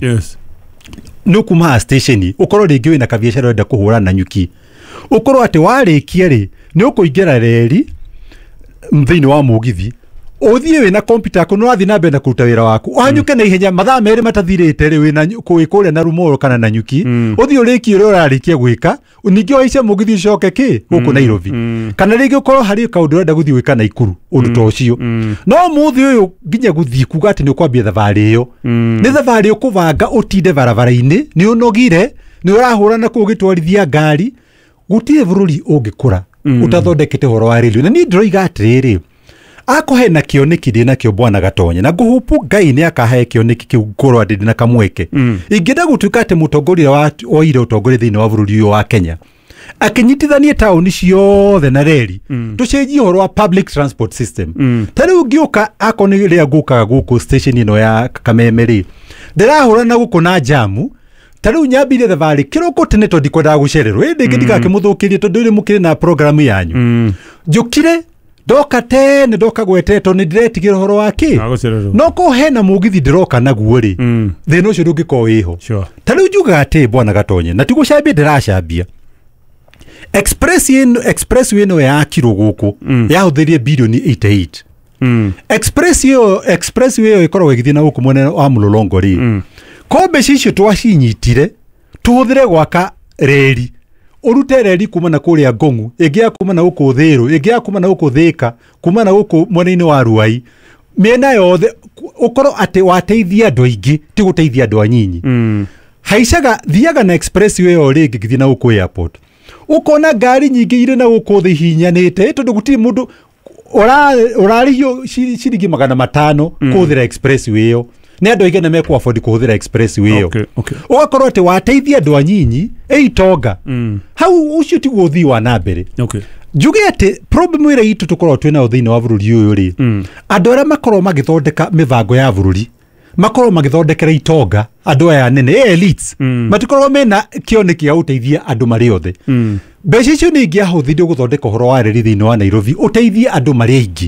nĩ ũkuma station ũkorwo rĩngĩ wĩna kabiacara ũrenda kũhũra na nyuki ũkorwo atĩ warĩkia rĩ nĩ ũkũingĩra reri thĩinĩ wa mũgithi ũthiĩ wĩna kompyuta yaku no athiĩ na mbere na kũruta wĩra waku ũhanyũke na ihenya mathaa merĩ matathirĩte rĩ wĩna kũrĩa na Rumoro kana na nyuki ũthiĩ ũrĩkie ũrĩa ũrarĩkia gwĩka ningĩ waicia mũgithi ucoke kĩ gũkũ Nairobi kana rĩngĩ ũkorwo harĩ kaũndũ ũrenda gũthiĩ gwĩka Naikuru ũndũ ta ũcio no mũthĩ ũyũ nginya gũthiĩ kuga atĩ nĩ ũkwambia thabarĩ ĩyo nĩ thabarĩ ũkũbanga ũtinde barabara-inĩ nĩ ũnogire nĩ ũrahũra na kũgĩtwarithia ngari gũtirĩ bũrũri ũngĩkũra utathondekete horo wa rĩlio na niĩ ndĩroiga atĩrĩrĩ akũhe na kĩoneki ndĩ nakĩo bwana Gatonye na ngũhupu Ngai nĩ akahe kĩoneki kĩu ngorwo ndĩ na kamweke ingĩenda gũtuĩka atĩ mũtongoria wa oire ũtongoria thĩinĩ wa bũrũri ũyũ wa Kenya akĩnyitithanie taũni ciothe na reri tũcenjie ũhoro wa public transport system ta rĩu ngĩũka akorwo nĩ rĩrĩa ngũkaga gũkũ station ĩno ya Kameme rĩ ndĩrahũra na gũkũ na jamu ta rĩu nyambire thabarĩ kĩroko tene tondũ ndikwendaga gũcererwo ĩndĩ ndigakĩmũthũkĩrie tondũ rĩ mũkĩrĩ na program yanyu njũkire ndoka tene ndoka gwetetwo nĩ ndiretigĩra ũhoro wake no ko hena mũgithi ndĩroka naguo rĩ thĩna ũcio ndũngĩkorwo wĩho ta rĩu njugaga atĩ bwana Gatonye na tigũcambia ndĩracambia express ĩno express ĩno yakirwo gũkũ yahũthĩrie bilioni eighty-eight express ĩyo express ĩyo ĩkoragwo ĩgĩthiĩ na gũkũ mwena wa Mũlolongo rĩ kombe icio twacinyitire tuhũthĩre gwaka reri urute reri kuma na kũrĩa Ngong'u ĩngĩ kuma na gũkũ Thĩrũ ĩngĩ kuma na gũkũ Thĩka kuma na gũkũ mwena-inĩ wa Ruai mĩena yothe ũkorwo atĩ wateithia andũ aingĩ ti gũteithia andũ anyinyi haicaga thiaga na express ĩyo rĩngĩ gĩthiĩ na gũkũ airport ũkona ngari nyingĩ irĩ na gũkũ thĩ hinyanĩte tondũ gũtirĩ mũndũ ũrarĩhio ciringi magana matano kũhũthĩra express ĩyo nĩ andũ aingĩ nĩ mekũ afford kũhũthĩra express ĩyo ũgakorwo atĩ wateithia andũ anyinyi ĩitonga hau ũcio ti gũthiĩ wa na mbere njuge atĩ problem ĩrĩa itũ tũkorwo twĩnayo thĩinĩ wa bũrũri ũyũ rĩ andũ arĩa makorwo magĩthondeka mĩbango ya bũrũri makorwo magĩthondekera itonga andũ aya nene elites matikorwo mena kĩoneki gĩa gũteithia andũ marĩ othe mbeca icio nĩ ingĩahũthirio gũthondeka ũhoro wa reri thĩinĩ wa Nairobi ũteithie andũ marĩ aingĩ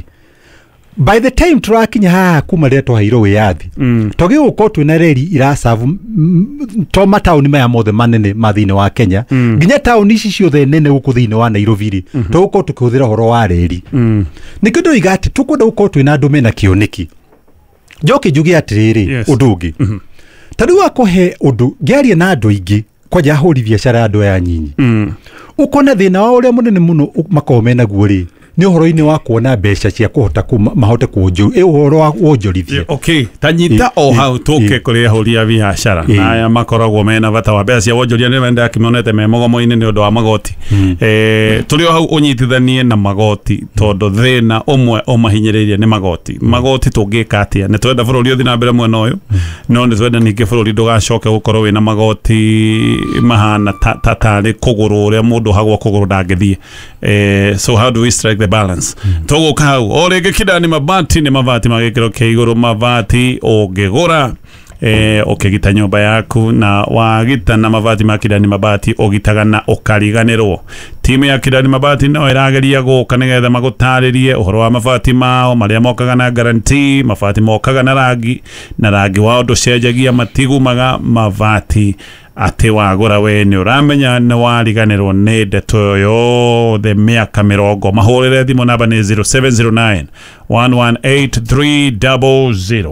by the time turakinya haha kuma rĩrĩa twaheirwo wĩyathi tũgĩgũkorwo twĩna reri irasavu to mataũni maya mothe manene ma thĩinĩ wa Kenya nginya taũni ici ciothe nene gũkũ thĩinĩ wa Nairobi rĩ tũgũkorwo tũkĩhũthĩra ũhoro wa reri nĩkĩo ndoiga atĩ tũkwenda gũkorwo twĩna andũ mena kĩoneki njoke njuge atĩrĩrĩ ũndũ ũngĩ ta rĩu akũhe ũndũ ngĩaria na andũ aingĩ kwanja ahũri biacara andũ aya nyinyi ũkona thĩna wa ũrĩa mũnene mũno makorwo menaguo rĩ nĩ ũhoro-inĩ wa kuona mbeca cia kũhota mahote kuonjo ĩ ũhoro wa wonjorithia okay tanyita o hau tũke kũrĩ ahũri a biacara na aya makoragwo mena bata wa mbeca cia wonjoria nĩ wenda akĩmonete me mũgomo-inĩ nĩ ũndũ wa magoti eh tũrĩ o hau ũnyitithanie na magoti tondũ thĩna ũmwe ũmahinyĩrĩirie nĩ magoti magoti tũngĩka atĩa nĩ twenda bũrũri ũthiĩ na mbere mwena ũyũ no nĩ twenda ningĩ bũrũri ndũgacoke gũkorwo wĩna magoti mahana ta tarĩ kũgũrũ ũrĩa mũndũ hagwo kũgũrũ ndangĩthiĩ eh so how do we strike the balance togo kau o rĩngĩ Kidani Mabati nĩ mabati magĩkĩro kĩa igũrũ mabati ũngĩgũra eh ũkĩgita nyũmba yaku na wagita na mabati ma Kidani Mabati ũgitaga na ũkariganĩrwo timu ya Kidani Mabati no ĩrageria gũka nĩgetha magũtarĩrie ũhoro wa mabati mao marĩa mokaga na guarantee mabati mokaga na rangi na rangi wao ndũcenjagia matigumaga mabati ati wagũra we nĩ ũramenya nĩ wariganĩrwo nĩ ndeto yothe mĩaka mĩrongo mahũrĩre thimũ namba nĩ zero seven zero nine one one eight three zero zero.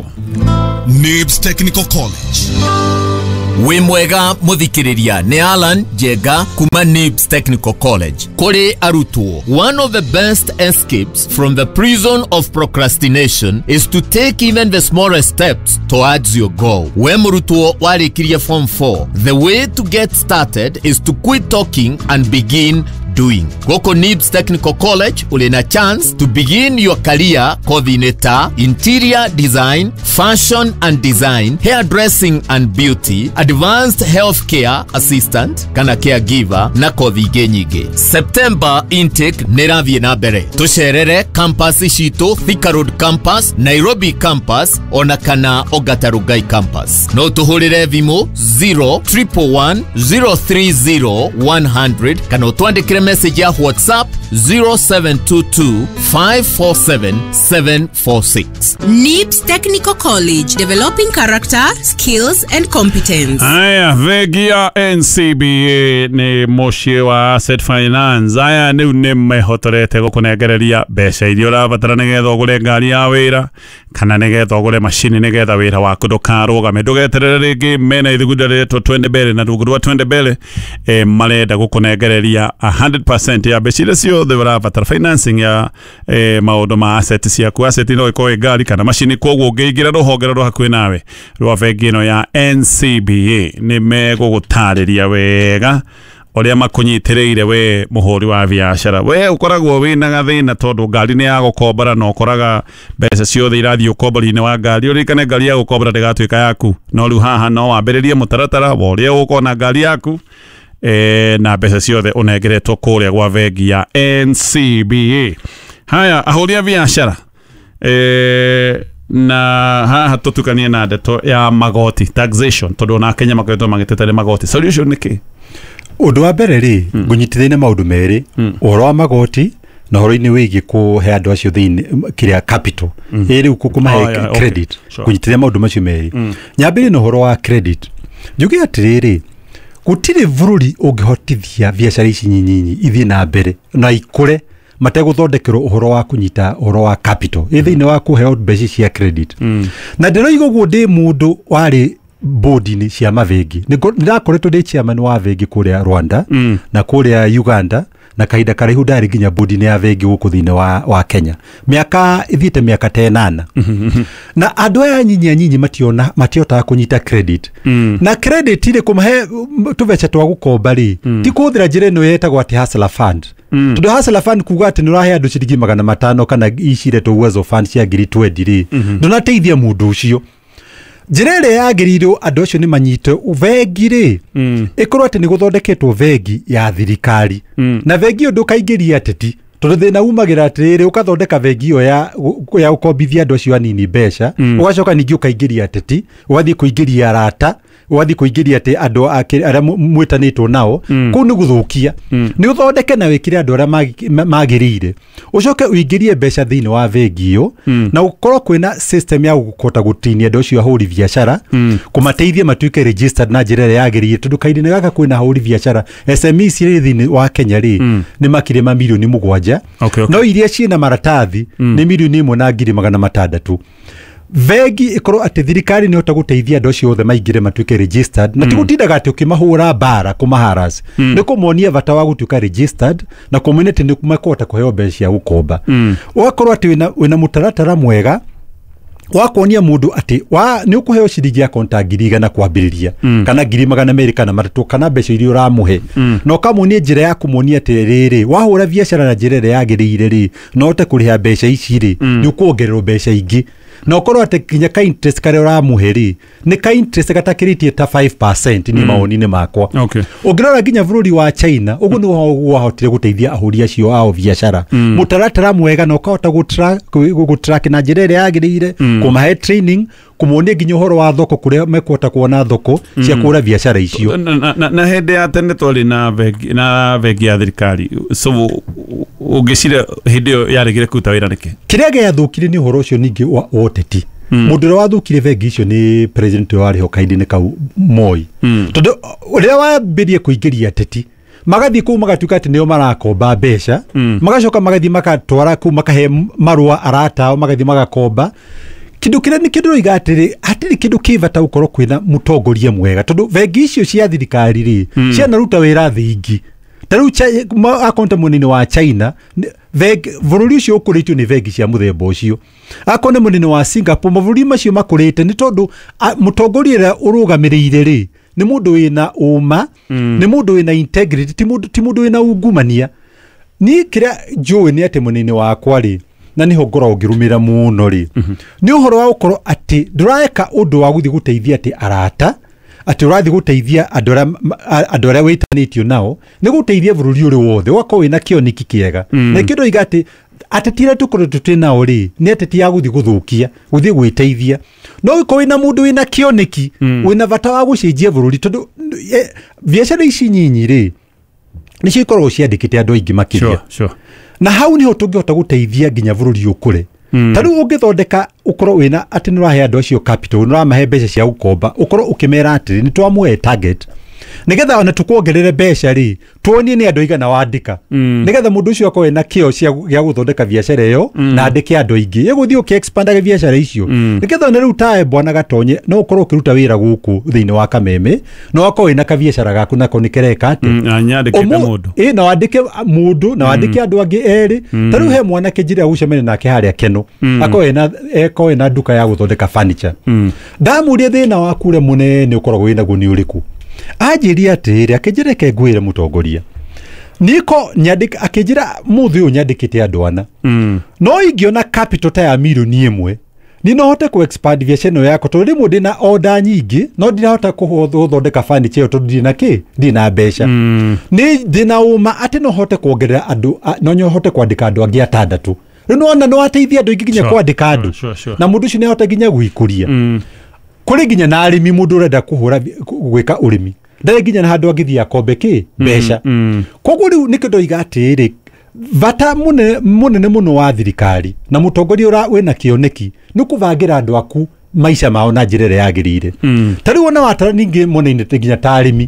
Nibs Technical College. We mwega muthikiriria ni Alan Jega kuma Nibs Technical College. Kore arutwo, one of the best escapes from the prison of procrastination is to take even the smallest steps towards your goal. We murutwo warikirie form four. The way to get started is to quit talking and begin doing. Goko Nibs Technical College ulina chance to begin your career coordinator, interior design, fashion and design, hairdressing and beauty, advanced healthcare assistant, kana caregiver na kothi ingĩ nyingĩ. September intake nĩrathiĩ na mbere. Tucerere campus citũ Thika Road campus, Nairobi campus, ona kana Ongata Rongai campus. No tuhũrĩre thimũ zero one one one zero three zero one hundred kana twandĩkĩre message ya WhatsApp zero seven two two five four seven seven four six. Nibs Technical College, developing character, skills and competence. Aya, vegia N C B A ni moshi wa Asset Finance. Aya ni nimehotorete gukunegereria mbeca iria urabatara nigetha ugure ngari ya wira kana nigetha ugure machine nigetha wira waku ndukarugame ndugeterere ringi mena ithugunda ritwo twende mbele na rugurwa twende mbele e marenda gukunegereria one hundred percent ya mbeca iria ciothe urabatara financing ya e, maundu ma asset ciaku. Asset no ikoe ngari kana machine, koguo ungiingira ruhonge rwa hakuhi nawe rwa bengi ino ya N C B A ni megugutariria wega oria makunyitiriire we muhuri wa biashara. We ukoragwo wina gathina tondu ngari ni ya gukombora no ukoraga mbeca ciothe irathii ukombori-ini wa ngari, urikane ngari ya gukombora ndigatuika yaku. No riu haha no wambiririe mutaratara wa uria ukona ngari yaku e, na mbeca ciothe unengeretwo kuria gwa bengi ya N C B A. Haya, ahuri a biashara e, na haha tutukanie na ndeto ya magoti taxation tondu na Kenya makoretwo magĩtetera magoti. Solution nĩ kĩ? Ũndũ wa mbere rĩ, ngũnyitithania maũndũ merĩ, ũhoro wa magoti na ũhoro-inĩ wĩgiĩ kũhe andũ acio thĩinĩ kĩrĩa capital ĩ rĩu kũmahe credit, ngũnyitithania maũndũ macio merĩ. Nyambĩrĩrie na ũhoro wa credit. Njuge atĩrĩrĩ, gũtirĩ bũrũri ũngĩhotithia biacara ici nyinyi ithiĩ na mbere na ikũre mategũthondekerwo ũhoro wa kũnyita ũhoro wa capital ĩ thĩinĩ wa kũheo mbeca cia credit. Na ndĩroiga ũguo ndĩ mũndũ warĩ board-inĩ cia mabengi. Nĩndakoretwo ndĩ chairman wa bengi kũrĩa Rwanda mm. na kũrĩa Uganda na kahinda karaihu ndarĩ nginya board-inĩ ya bengi gũkũ thĩinĩ wa, wa Kenya. Mĩaka ithiĩte mĩaka ta ĩnana. Na andũ aya nyinyi nyinyi mationa matiotaga kũnyita credit. Mm. Na credit ile kũmahe tũbeca twa gũkomba rĩ mm. ti kũhũthĩra njĩra ĩno yetagwo atĩ hustler fund. Mm. Tondũ hustler fund kuga atĩ nĩũrahe andũ ciringi magana matano kana iciretwo uwezo fund cia ngiri twendi rĩ ndũnateithia mũndũ ũcio. Njĩra ĩrĩa yagĩrĩirwo andũ acio nĩ manyite bengi rĩ ĩkorwo atĩ nĩ gũthondeketwo bengi ya thirikari na bengi ũndũ kaingĩria ateti tondũ thĩna umagĩra atĩrĩrĩ ũkathondeka bengi ĩyo ya ya gũkombithia andũ acio anini mbeca ũgacoka ningĩ ũkaingĩria ateti ũgathiĩ kũingĩria arata ũgathiĩ kũingĩria atĩ andũ arĩa mwĩtanĩtwo nao kũu nĩ gũthũkia. Nĩ ũthondeke na wĩkĩre andũ arĩa magĩrĩire ũcoke ũingĩrie mbeca thĩinĩ wa bengi ĩyo na ũkorwo kwĩna system ya gũkota gũtinia andũ acio ahũri biacara kũmateithia matuĩke registered na njĩra ĩrĩa yagĩrĩire tondũ kahinda gaka kwĩna ahũri biacara S M Es cirĩ thĩinĩ wa Kenya rĩ nĩ makĩria ma milioni mũgwanja no iria ciĩna maratathi nĩ milioni ĩmwe na ngiri magana matandatũ. Bengi ikorwo atĩ thirikari nĩ hota gũteithia andũ acio othe maingĩre matuĩke registered na ti gũtindaga atĩ ũkĩmahũra mbara kũmaharas nĩ kũmonia bata wa gũtuĩka registered na kũmenya atĩ nĩ makũhota kũheo mbeca cia gũkomba. Ũgakorwo atĩ wĩna wĩna mũtaratara mwega wakuonia mũndũ atĩ wa nĩ ũkũheo ciringi ya konta ngiri igana kwambĩrĩria kana ngiri magana merĩ kana matatũ kana mbeca iria ũramũhe na ũkamuonia njĩra ya kũmuonia atĩ rĩrĩ wahũra biacara na njĩra ĩrĩa yagĩrĩire rĩ no ũte kũrĩha mbeca ici rĩ nĩ ũkuongererwo mbeca ingĩ na ũkorwo atĩ kinya ka interest karĩa ũramũhe rĩ nĩ ka interest gatakĩrĩtie ta five percent ni maoni-inĩ makwa. Ũngĩrora nginya bũrũri wa China ũguo nĩ wahotire gũteithia ahũri acio ao biacara mũtaratara mwega na ũkahota gũtrack na njĩra ĩrĩa yagĩrĩire kũmahe training kũmonia nginya ũhoro wa thoko kũrĩa mekũhota kuona thoko cia kũra biacara icio. Na hĩndĩ ya tene twarĩ na bengi na bengi ya thirikari so ũngĩcira hĩndĩ ĩyo yaregire kũruta wĩra nĩkĩ? Kĩrĩa gĩathũkire nĩ ũhoro ũcio ningĩ wa ũteti. Mũndũ ũrĩa wathũkire bengi icio nĩ president warĩ ho kahinda-inĩ kau Moi. Tondũ ũrĩa wambĩrĩrie kũingĩria ateti magathiĩ kũu magatuĩka atĩ nĩo marakomba mbeca magacoka magathiĩ makatwara kũu makahe marũa arata ao magathiĩ magakomba. Kindu kile ni kindu iga atiri atiri kindu kivata ukorwo kwina mutongoria mwega tondu bengi icio cia thirikari ri cia naruta wira thingi tarucha akonta munini wa China veg bũrũri ũcio ũkũrĩtio nĩ bengi cia mũthemba ũcio akone munini wa Singapore mabũrũri macio makũrĩte nĩ tondu mutongoria ũrĩa ũrũgamĩrĩire ri nĩ mũndũ wĩna ũma nĩ mũndũ wĩna integrity ti mũndũ ti mũndũ wĩna ungumania ni kira njũĩ nĩ atĩ mũnini wakwa rĩ na niho ngoragwo ngĩrũmĩra mũno rĩ nĩ ũhoro wa gũkorwo atĩ ndũreka ũndũ wa gũthiĩ gũteithia atĩ arata atĩ ũrathiĩ gũteithia andũ arĩa wĩtanĩtio nao nĩ gũteithia bũrũri ũrĩ wothe ũgakorwo wĩna kĩoneki kĩega na kĩndũ iga atĩ ateti arĩa tũkoretwo twĩ nao rĩ nĩ ateti ya gũthiĩ gũthũkia gũthiĩ gwĩteithia no ũkorwo wĩna mũndũ wĩna kĩoneki wĩna bata wa gũcenjia bũrũri tondũ biacara ici nyinyi rĩ nĩcio ikoragwo ciandĩkĩte andũ aingĩ makĩria na hau niho tũngĩhota gũteithia nginya bũrũri ũkũre tarĩu ũngĩthondeka ũkorwo wĩna atĩ nĩ ũrahe andũ acio capital nĩ ũramahe mbeca cia gũkomba ũkorwo ũkĩmera atĩrĩ nĩ twamuoe target nigetha ona tukuongerere mbeca ri tuonie ni andu igana wandika nigetha mundu ucio akoe na kio cia gya guthondeka biacara iyo na andike andu aingi yeguthio ki expand biacara icio nigetha na riu tae bwana gatonye no ukorwo ukiruta wira guku thiini wa Kameme no akoe na ka biacara gaku nako nikereka ati anyandike mundu eh na wandike mundu na wandike andu angi eri tariu he mwana kijira gucemene nake haria keno akoe na ekoe na duka ya guthondeka furniture ndamurie thina waku re munene ukoragwo wina guni uriku ajiri atire akijireke ngwire mutongoria niko nyandika akijira muthi uyu nyandikite andu ana mm. no ingiona capital ta ya milioni imwe ni no hote ku expand vision yako to rimwe ndina order nyingi no ndinahota kuthondeka furniture yo to ndina ki ndina mbeca mm. ni ndina uma ati no hote kuongerera andu no nyo hote kwandika andu angi atandatu no ona no ateithia andu ingi ginya kwandika andu sure, sure. na mundu ucio ni hote ginya gwikuria mm. kuri ginya na arimi mundu urenda kuhura gwika urimi ndare ginya na handu angithia akombe ki mbeca mm, mm. koguo riu nikindo igatiri vata mune munene muno wa thirikari na mutongoria ura wena kioneki nukuvangira andu aku maisha mao na njirere yagirire mm. tariu ona watara ningi munene ginya ta arimi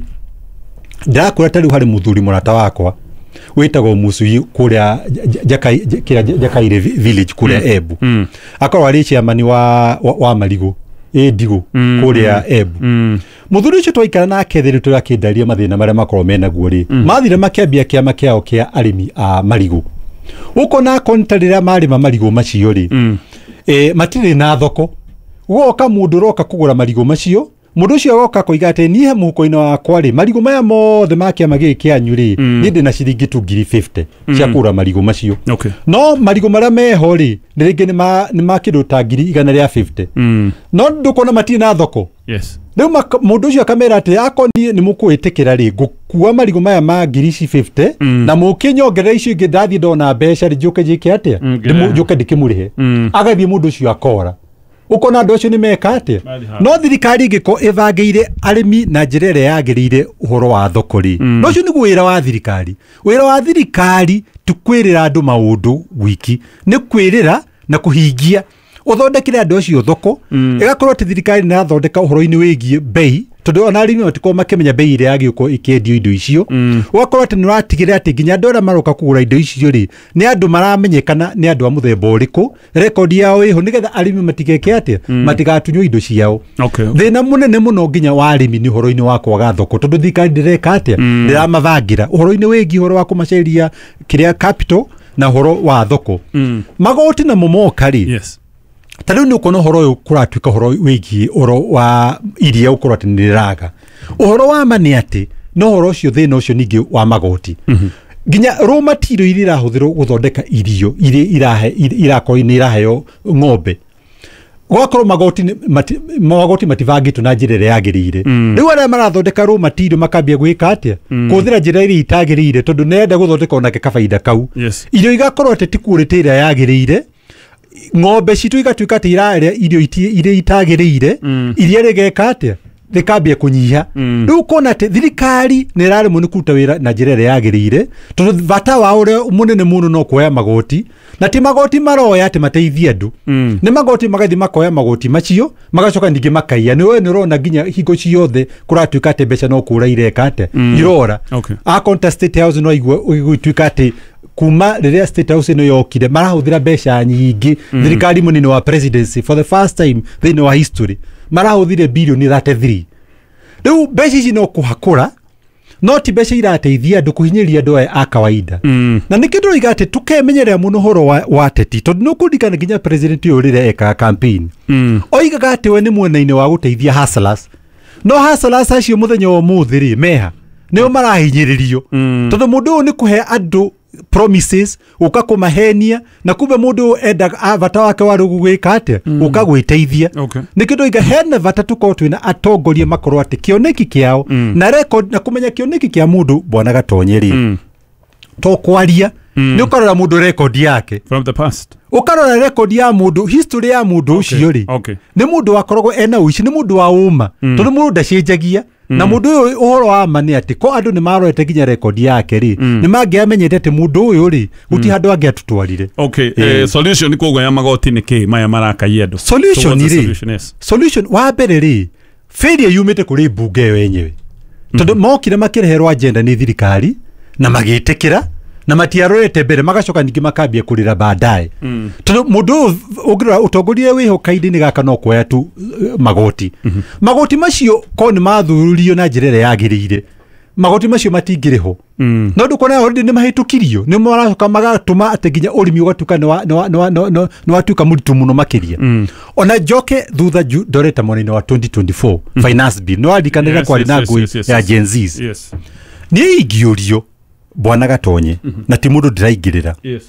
ndakura tariu hari muthuri murata wakwa wetagwo Musui kuria Jakai kira Jakaire village kuria mm. Ebu mm. akorwa ari chairman wa wa, wa Marigo e digo mm, kuria Ebu mm. muthuri ucio twaikara nake thiru turakindaria mathina maria makoro mena guori mm. mathire makiambia kiama kiao kia arimi a Marigo uko na kontarira marima Marigo macio ri mm. e matire na thoko woka mundu roka kugura Marigo macio mundu ucio woka koiga ate nie muko-ino wakwa ri Marigo maya mothe makia magi kianyu ri mm. ni ndina ciringi two ngiri fifty mm. cia kura Marigo macio okay. no Marigo maria meho ri ni ringi ni ma ni makindo ta ngiri igana ria fifty mm. no ndukona matire na thoko yes riu mundu ucio akamera ati akoni ni mukwitikira ri gukua Marigo maya ma ngiri fifty mm. na mukinyongerera icio ingi ndathi ndona mbeca ri njuke jike atia mm, ndimu njuke ndikimurihe mm. agathie mundu ucio akora uko na ndocio ni meka ate no thirikari ngiko evangeire arimi na njirere yagirire uhoro wa thokori mm. no cio ni gwira wa thirikari wira wa thirikari tukwirira andu maundu wiki ni kwirira na kuhingia uthondekire andu acio thoko mm. igakorwo ati thirikari na thondeka uhoro-ini wigie bei tondu ona arimi matiko makimenya bei ire yagiuko ikendio indo icio mm. ugakorwo ati nuratigire ati ginya andu aria maroka kugura indo icio ri ni andu maramenyekana ni andu a muthemba uriku record yao iho nigetha arimi matigeke ati mm. matigatunywo indo ciao okay, okay. thina munene muno ginya wa arimi ni uhoro-ini wa kwaga thoko tondu thirikari ndireka ati ndiramavangira uhoro-ini wigi uhoro wa kumaceria kiria capital na uhoro wa thoko mm. magoti na momoka ri yes tariu ni ukono horo uyu kuratuika horo wigi oro wa iria ukorwo ati niraga uhoro wa mani ati no horo ucio thina ucio ningi wa magoti mm -hmm. ginya raw material iria irahuthirwo guthondeka irio iria irahe irakorwo ni iraheo ng'ombe gwakorwo magoti mati, magoti mativangitwo na njirere yagirire mm. riu aria marathondeka raw material makambia gwika atia mm. kuthira njira iria itagirire tondu nenda guthondeka onake kabaida kau yes. irio igakorwo ati tikurite iria yagirire ng'ombe citu igatuika ati iraria irio iria itagirire mm. iria rigeka atia rikambia kunyiha mm. riu kona ati thirikari ni irari mu ni kuruta wira na njira iria yagirire tondu vata wa uria munene muno no kuoya magoti na ti magoti maroya ati mateithia andu mm. ni magoti magathi makoya magoti macio magacoka ningi makaiya ni we ni urona ginya hingo ciothe kuratuika ati mbeca no kura ireka ate mm. irora okay. a contest state house no igwe igwituika ati kuma riria state house no yokire marahuthira mbeca nyingi mm. thirikari munene wa presidency for the first time thini wa history marahuthire bilioni thirty-three riu mbeca ici no kuhakura no ti mbeca irateithia andu kuhinyiria andu a kawaida mm. na nikindo igate tukemenyerera muno horo wa, wa teti tondu no kundikana ginya president uyu rire eka campaign mm. oigaga ati we ni mwena-ini wa guteithia hustlers no hustlers acio muthenya wa muthiri meha nio marahinyiririo mm. tondu mundu uyu ni kuhe andu promises ukakũmahenia na kumbe mũndũ enda avata wake wa rũgwĩka atĩa mm. ukagwĩteithia okay. nĩ kĩndũ iga hena vata tukorwo twĩna atongoria makorwo atĩ kĩoneki kĩao mm. na record na kũmenya kĩoneki kĩa mũndũ Bwana Gatonyeri mm. to kwaria mm. nĩ ũkarora mũndũ record yake from the past ukarora record ya mũndũ history ya mũndũ ũcio ri okay. nĩ mũndũ wakoragwo ena uici nĩ mũndũ wa uma mm. tondũ mũndũ ndacenjagia Mm. na mundu uyu uhoro wa mani ati ko andu ni marorete ginya record yake ri mm. ni mangiamenyete ati mundu uyu ri guti mm. handu angiatutwarire okay eh. Uh, solution ni kugo ya magoti ni ki maya marakaia andu solution so ri solution wa mbere ri failure yumite kuri bunge wenyewe mm. tondu mokire makireherwa agenda ni thirikari na magitikira na matiarorete mbere magacoka ningi makambia kurira baadaye mm. tondu mundu ugira utongoria wihokaini ni gaka no kuoya tu uh, magoti mm -hmm. magoti macio ko ni mathururio na njirere yagirire magoti macio matingiriho mm. no ndukona already ni mahitukirio ni maracoka magatuma ateginya urimi ugatuka no no no no no atuka muritu muno makiria mm. ona joke thutha doreta monene wa twenty twenty-four mm. finance bill no adikanira yes, kwa yes, na ngui yes, yes, ya yes, Gen Zs yes. ni igiorio Bwana Gatonye mm -hmm. na ti mundu ndiraingirira yes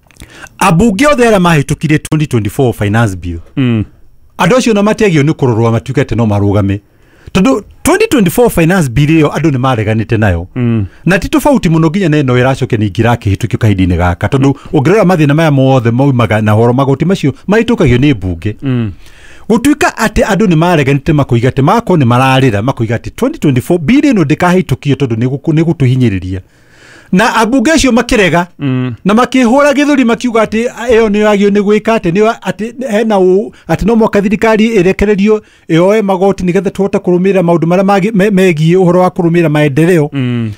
abunge othe ara mahitukirie twenty twenty-four finance bill mm. andu acio na matiagio ni kurorwa matukete no marugame tondu twenty twenty-four finance bill yo andu ni mareganite nayo mm. na ti tofauti muno ginya neno iracoke ni ngirake hitukio kahidini gaka tondu mm. ungirora mathina maya mothe maumaga na horo magoti macio mahitukagio ni bunge mm. gutuika ati andu ni mareganite makoiga ati mako ni mararira makoiga ati twenty twenty-four bill no ndikahitukio tondu ni gutuhinyiriria na abunge acio makirega mm. na makihura githuri makiuga ati eyo ni yagio ni gwika ati ni ati hena u ati no mwaka thirikari irekererio eyoe magoti nigetha tuhote kurumira maundu maria megie uhoro wa kurumira maendeleo mm.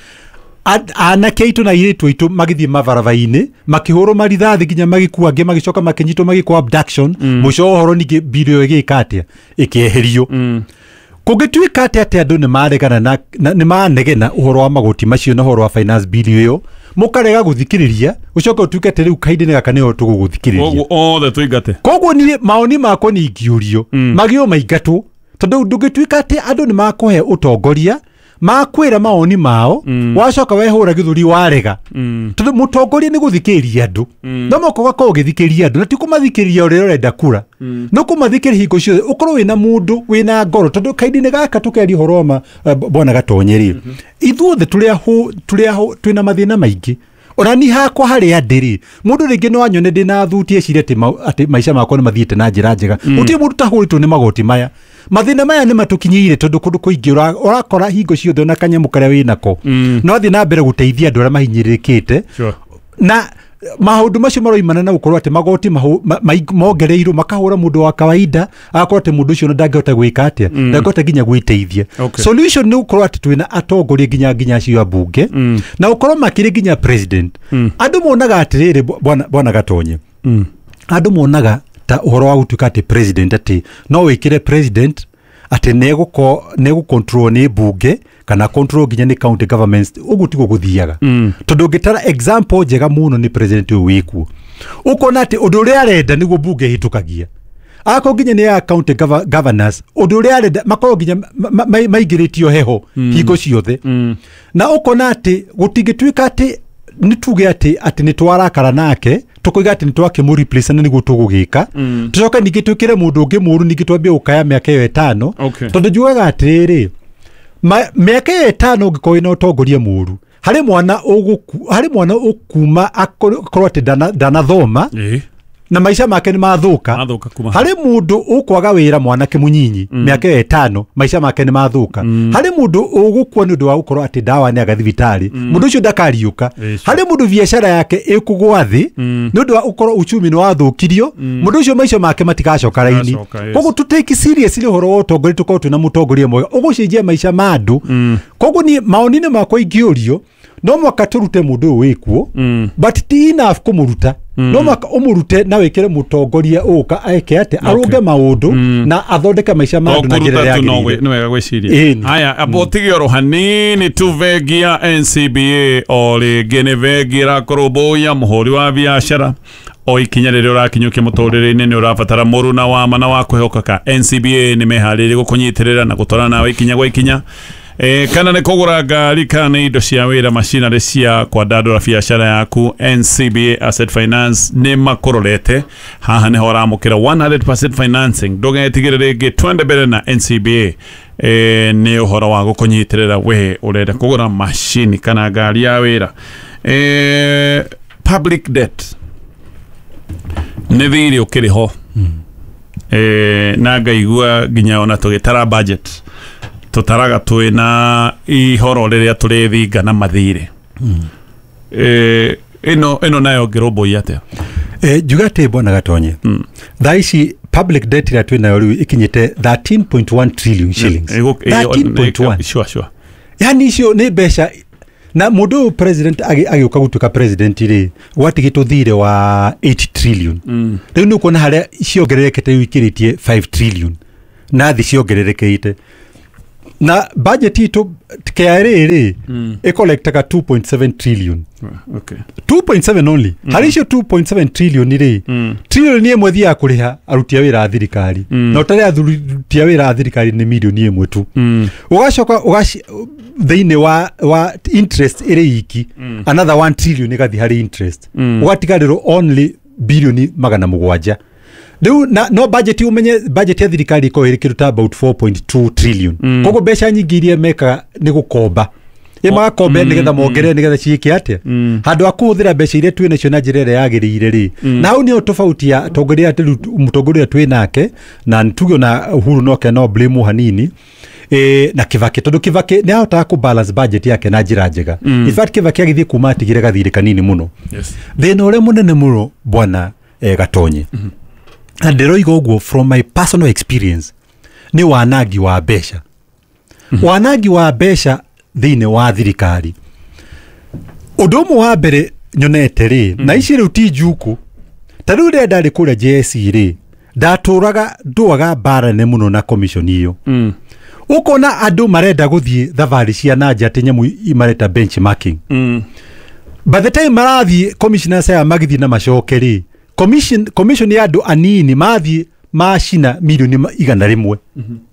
anake itu na iritu itu magithie mavaravaini makihuro marithathi ginya magikua nge magicoka makinyitwo magikwa abduction mm. muco uhoro ningi birio igika atia ikieherio mm. kugituika ati ati andu ni maregana na ni manegena uhoro wa magoti macio na uhoro wa finance bill yo mukarega guthikiriria ucoka utuike ati riu kaidini gaka niho tuguguthikiriria othe tuigate koguo ni maoni mako ni ingiurio mm. magio maingatwo tondu ndugituika ati andu ni makuhe utongoria makwira maoni mao mm. wacoka wehura githuri warega mm. tondu mutongoria ni guthikiriria andu mm. no moko gako ugithikiriria andu na ti kumathikiriria urero renda kura mm. no kumathikiriria hingo cio ukorwo wina mundu wina ngoro tondu kaidini gaka tukeri horoma uh, Bwana Gatonyeri mm -hmm. ithuothe turia hu turia hu twina mathina maingi ona ni hakwa hari andiri mundu ringi no anyone ndina thutie cire ati ma, ati maisha makwa ni mathiite na njira njega mm. uti mundu tahuritwo ni magoti maya mathina maya ni matukinyiire tondu kundu kuingi urakora hingo ciothe na kanyamu karia winako mm. no thi na mbere guteithia andu aria mahinyirikite sure. na maundu macio maroimana na gukorwo ati magoti mongereirwo makahura mundu wa kawaida agakorwo ati mundu ucio ndangihota gwika atia mm. ndangihota ginya gwiteithia okay. solution ni gukorwo ati twina atongoria ginya ginya acio abunge mm. na gukorwo makiri ginya president mm. andu monaga atiriri Bwana Bwana Gatonye mm. andu monaga ta uhoro wa gutuika ati president ati no wikire president ati neguko negu control ni bunge kana control ginya ni county governments ugutigo guthiaga mm. tondu ngitara example njega muno ni president wiku ukona ati undu uri arenda niguo bunge hitukagia ako ginya ni ya county gov governors undu uri arenda makoro ginya maigiritio heho mm. hingo ciothe mm. na ukona ati gutingituika ati nituge ati ati ni twarakara nake tukoiga ati ni twake mu replace na niguo tugugika mm. tucoka ningi twikire mundu ungi muru ningi twambie ukaya miaka yo etano okay. tondu jugaga atiriri miaka yo etano ngikoi na utongoria muru hari mwana uguku hari mwana ukuma akorwo ati dana dana thoma eh na maisha make ni mathuka hari mundu ukwaga wira mwanake munyinyi miaka mm. etano maisha make ni mathuka mm. hari mundu ugukwa ni ndu wa ukorwo ati dawa ni agathibitari mm. mundu ucio ndakariuka hari mundu biashara yake ikugwa thi mm. ni ndu wa ukorwo uchumi ni wathukirio mm. mundu ucio maisha make matikacoka raini koguo tu take seriously horo wa utongoria tukorwo twina mutongoria mwega ugucenjia maisha ma andu mm. koguo ni maoni ni makwa ingiurio no mwaka turute mundu wikuo mm. but ti enough kumuruta mm. no mwaka umurute na wekere mutongoria uka ake ate okay. aruge maundu mm. na athondeka maisha ma andu na njira yake ni wega gwiciria haya abotigio ro hanini tuvegia N C B A ole genevegira koroboya muhori wa biashara o ikinya riri urakinyukia muturire-ini ni urabatara muruna wa mana wa kuheokaka N C B A ni mehariri gukunyitirira na gutwara nawe ikinya gwa ikinya E, kana nĩ kũgũra ngari kana nĩ indo cia wĩra macinarĩ cia kwandandũra biacara yaku, N C B A Asset Finance nĩ makũrorete. Haha nĩho ũramũkĩra one hundred percent financing. Ndũgetigĩre rĩngĩ, twende mbere na N C B A. E, nĩ ũhoro wa gũkũnyitĩrĩra we ũrenda kũgũra macini kana ngari ya wĩra. E, public debt nĩ thirĩ ũkĩrĩ ho. Mm. E, na ngaigua nginya ona tũgĩtara budget tutaraga twina ihoro riria turithinga na mathire. Mm. Eh ino ino nayo girobo yate. Eh jugate bona gatonye. Mm. Thaici public debt ira twina riu ikinyite thirteen point one trillion shillings. Yeah, thirteen point one. Sure sure. Yani icio ni besha na mundu president agi agiuka gutuka president ri gwatigito thire wa eight trillion. Mm. Riu ni kuona haria ciongererekete wikiritie five trillion. Na thi ciongererekeite. Na budget ito K R A ri mm. ekolektaga two point seven trillion. Okay. two point seven only. Mm. Harisho two point seven trillion ri. Mm. Trillion ni emwe thia kuriha arutia wira thirikari. Mm. Na utari arutia wira thirikari ni million ni emwe tu. Mm. Ugacoka ugaci thiine wa wa interest iri iki. Mm. Another one trillion igathi hari interest. Mm. Ugatigariro only billion magana mugwanja. Riu na no budget umenye budget ya thirikari ko irikiruta about four point two trillion. Mm. Kogo besha nyingi iria meka ni gukomba. Ye oh, makombe mm, nigetha mongere mm. nigetha ciike atia. Mm. Handu akuthira besha iria twina cio na njirere yagirire ri. Mm. Na hau ni tofauti ya tongoria ati mutongoria twinake na ntugio na Uhuru no ke no blame hanini. E, na Kibaki tondu Kibaki ni ahota ku balance budget yake na njira njega. Mm. In fact Kibaki agithi kuma atigire gathire kanini muno. Yes. Thina ure munene muno bwana e, Gatonye. Mm -hmm. Nderoiga uguo from my personal experience ni wanagi wa besha. Mm -hmm. Wanagi wa besha thine wa thirikari. Udomo wa mbere nyonete ri mm -hmm. na ici riu ti juku. Tariu ria ndari kure J S C ri ndaturaga nduaga bara ne muno na commission iyo. Mm. Ukona andu marenda guthie thavari cia nanja ati nyamu imareta benchmarking. Mm. By the time marathi commissioner saya magithi na macokeri commission commission ya andu anini mathi mashina milioni igana rimwe. Mhm. Mm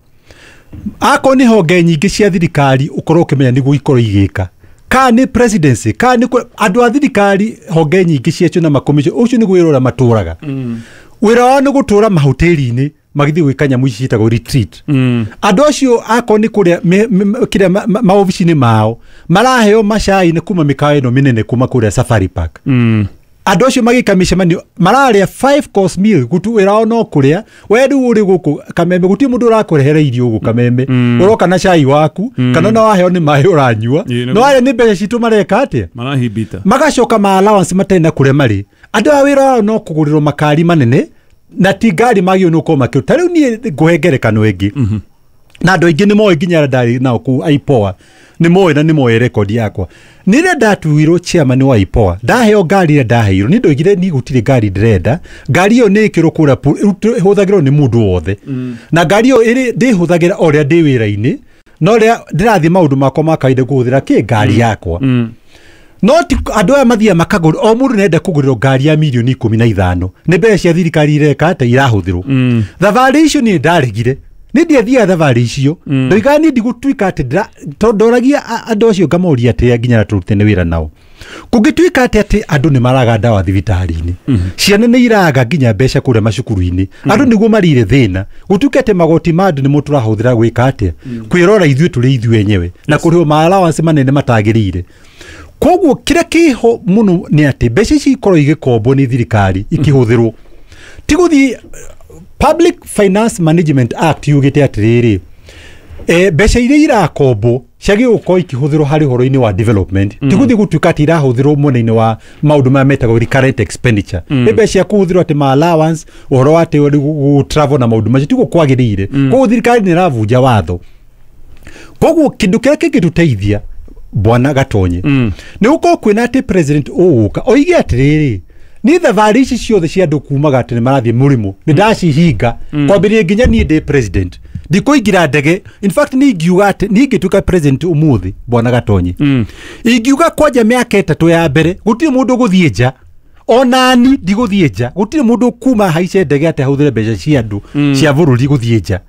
ako ni honge nyingi cia thirikari ukorwo ukimenya niguo ikoro igika ka ni presidency ka ni andu a thirikari honge nyingi cia cio na ma commission ucio ni gwirora maturaga. Mm. Wira wa ni gutura mahoteli-ini magithi gwikanya muicita go retreat. Mm. Andu acio ako ni kuria kire ma office-ini mao maraheo mashai ni kuma mikawa ino minene kuma kuria Safari Park. Mm. Andu acio magika micemanio mararia five course meal gutu wira no kuria wedu uri guku Kameme guti mundu urakurehere irio guku Kameme. Mm. Uroka na chai waku. Mm. Kana na waheo ni mai uranyua. No aya ni mbeca citu mareka atia marahibita magacoka ma allowance matena kuria mari andu a wira no kugurirwo makari manene na ti ngari magio no koma kiu tariu ni guhengerekano engi. Mhm. Mm na andu aingi ni moe nginya ndari na ku aipoa ni moe na ni moe record yakwa nire ndatuirwo chairman wa aipoa ndaheo ngari ria ndaheirwo ni ndoigire ni gutire ngari ndirenda ngari iyo ni ikiro kura huthagirwo ni mundu wothe. Mm. Na ngari iyo iri ndihuthagira oria ndi wira-ini no ria ndirathi maundu makwa makaide kuhuthira ki ngari mm. yakwa. Mm. No ti andu aya mathia makagura o mundu nenda kugurira ngari ya milioni ikumi na ithano ni mbeca cia thirikari ireka ata irahuthirwo. Mm. Thavari icio ni ndaregire ni ndiathia thavari icio ndoiga ni ndigutwika ati tondoragia andu acio ngamoria ati nginya turutene wira nao kugitwika ati ati andu ni maraga ndawa thibitari-ini. Mm -hmm. Ciana ni iraga nginya mbeca kuria macukuru-ini. Mm -hmm. Andu niguo marire thina gutwika ati magoti madu ni muturahuthira gwika ati mm -hmm. kwirora ithuĩ turi ithuĩ enyewe. Yes. Na kuriho ma allowance manene matagirire. Koguo kira kiho muno ni ati mbeca ici ikorwo igikombo ni thirikari ikihuthirwo tiguthi Public Finance Management Act yugite atiriri eh besha iria irakombo ciagi uko ikihuthirwo hari horo-ini wa development. Mm. Tiguthi gutuika ati irahuthirwo mwena-ini wa maundu ma metago recurrent expenditure. Mm. Ebe cia kuhuthirwo ati ma allowance uhoro ati gu travel na maundu macio tigo kwagirire. Mm. Koguo thirikari ni ravunja watho. Koguo kindu kira kingituteithia bwana Gatonye. Mm. Ni uko kwina ati president uuka oige atiriri ni thavari ici ciothe cia andu kumaga ati ni marathie murimu ni ndacihinga mm. kwambiria nginya ni ndi president ndikuingira ndege. In fact ni ngiuga ati ni ngituka president umuthi bwana Gatonye. Mm. Ingiuga kwanja miaka itatu ya mbere gutire mundu guthie nja onani ndiguthie nja gutire mundu kuma haice ndege ati ahuthire mbeca cia andu mm. cia bururi guthie nja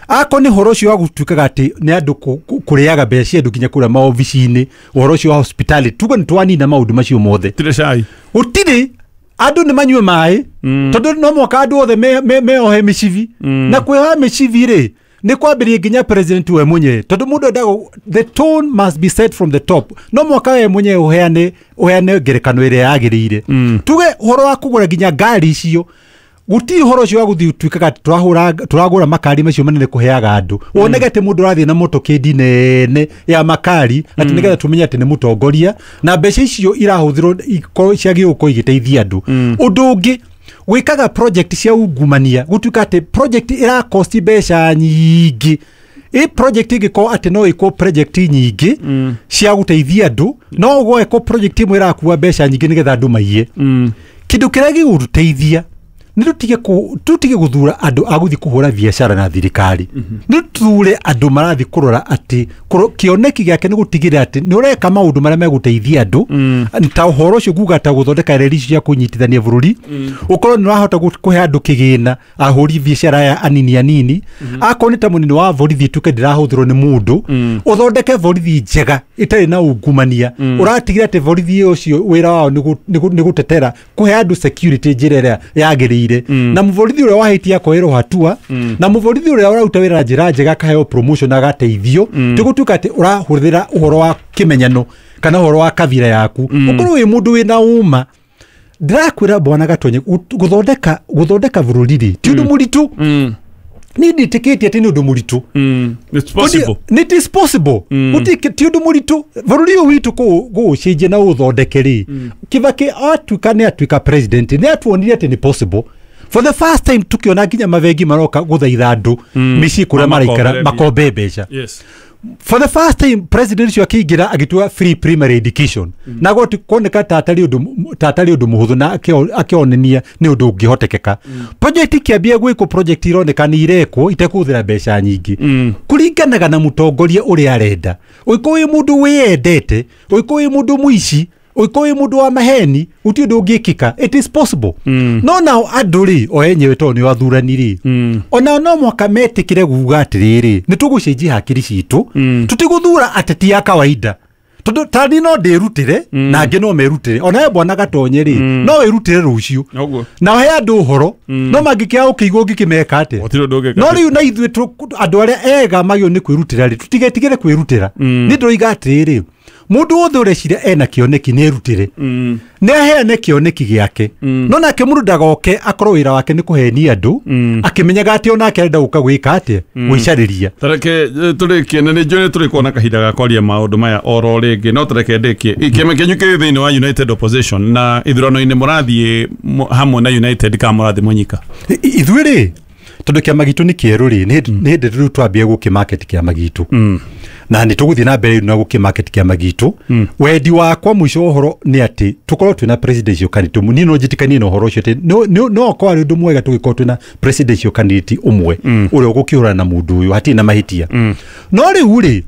ako ni horo cio gutuikaga ati ni andu kuriaga mbeca andu kinya kura maobici-ini horo cio hospitality tugo ni twani na maundu macio mothe tire cai utiri andu ni manyue mai mm. tondu no mwaka andu othe me me, me ohe micivi mm. na kweha micivi ri ni kwambirie nginya president we munye tondu mundu ndago the tone must be set from the top no mwaka we munye uheane uheane ngerekano ire yagirire mm. tuge horo wa kugura nginya ngari icio guti horo cio guthi tuikaga turahura turagura makari macio manene kuheaga andu mm. wonegete mundu rathi na moto kindi nene ya makari ati mm. nigetha tumenya ati ni mutongoria na mbeca icio irahuthirwo ikorwo ciagi uko igiteithia andu mm. undu ungi wikaga project cia ungumania gutuika ati project ira cost mbeca nyingi e project igiko ati no iko project nyingi mm. cia guteithia andu no go iko project imwe ira kuwa mbeca nyingi nigetha andu maiye mm. kindu kiragi guteithia ni tutige ku tutige guthura andu aguthi kuhura biashara na thirikari mm -hmm. ni ture andu marathi kurora ati kioneki giake ni gutigire ati ni ureka maundu maria meguteithia andu mm. ta uhoro cio guga ta guthondeka reri cia kunyitithania bururi mm. ukorwo ni wahota kuhe andu kigina ahuri biashara ya anini anini mm -hmm. akoni ta munini wa borithi tuke ndirahuthirwo ni mundu mm. uthondeke borithi njega itari na ungumania mm. uratigire ati borithi ucio wira wao ni gutetera kuhe andu security njira yagiri Mm. na muvorithi uria wahitia koero hatua mm. na muvorithi uria urauta wira njira njega kaheo promotion agateithio mm. tigutuka ati urahuthira uhoro wa kimenyano kana uhoro wa kavira yaku mm. ukorwo wi mundu wina uma ndirakwira bwana Gatonye guthondeka guthondeka bururiri ti undu mm. muritu mm. ni nditikiti ati ni undu muritu mm. it's possible it is possible mm. uti ti undu muritu bururi witu ku gucinje na uthondekeri mm. Kibaki atukane atuika president ni atuonire ati ni possible for the first time tukiona nginya mavengi maroka guthaitha andu mm. mici kuria maraikara makombe mbeca yes for the first time president cio akigira agitua free primary education mm. na goti koneka tatari undu tatari undu muhuthu na akionenia ni undu ungihotekeka mm. project kiambia gwiko project ironeka ni ireko itekuthira mbeca nyingi mm. kuringanaga na mutongoria uria arenda uiko wi mundu wiyendete uiko wi mundu muici uiko wi mundu wa maheni uti undu ungikika it is possible mm. no now aduri o enyewe to ni wathuraniri mm. ona no mwaka metikire guga atiriri ni tugucenjia hakiri citu mm. tutiguthura ateti ya kawaida tondu tani no ndirutire mm. na ngi no merutire ona bwana Gatonye ri mm. no wirutire rucio na he andu horo mm. no magikia ukigwo ngikimeka ate no riu na ithui andu aria ega magio ni kwirutira ri tutigetigire kwirutira mm. ni ndoiga atiriri mundu wothe urecire ena kioneki ni erutire mm. ne aheane kioneki giake mm. no nake mundu ndagoke akorwo wira wake ni kuhenia andu mm. akimenyaga ati ona akenda guka gwika ati mm. gwicariria tareke turikie ne jone turi kuona kahinda ga kwaria maundu maya oro ringi no tareke ndikie ikeme kenyuke thiini wa United Opposition na ithurano ine murathie hamwe na United ka murathi munyika ithuiri tondu kia magitu ni kieru ri ni ni ndiru twambie guki market kia magitu mm. na ni tuguthi na mbere na guki market kia magitu mm. wendi wakwa mwisho uhoro ni ati tukorwo twina presidential candidate munini no jitikanie no horo cio no no no kwa rindu mwega tugikorwo twina presidential candidate umwe mm. uria gukiura na mundu uyu hati na mahitia mm. no riu ri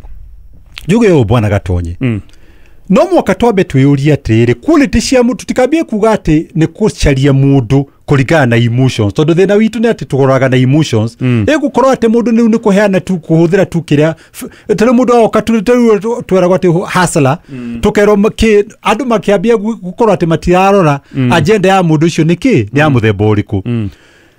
juge o bwana Gatonye mm. no mwaka twambe twiyuria atiri quality cia mundu tikambie kuga ati ni kucaria mundu kuringana na emotions tondu thina witu ni ati tugoraga na emotions mm. egukorwo ati mundu ni ni kuheana tu kuhuthira tu kiria tele mundu oka tu twera gwati hasla mm. tukero ki andu makiambia gukorwo ati matirarora mm. agenda ya mundu ucio niki mm. ni ya muthemba uriku mm.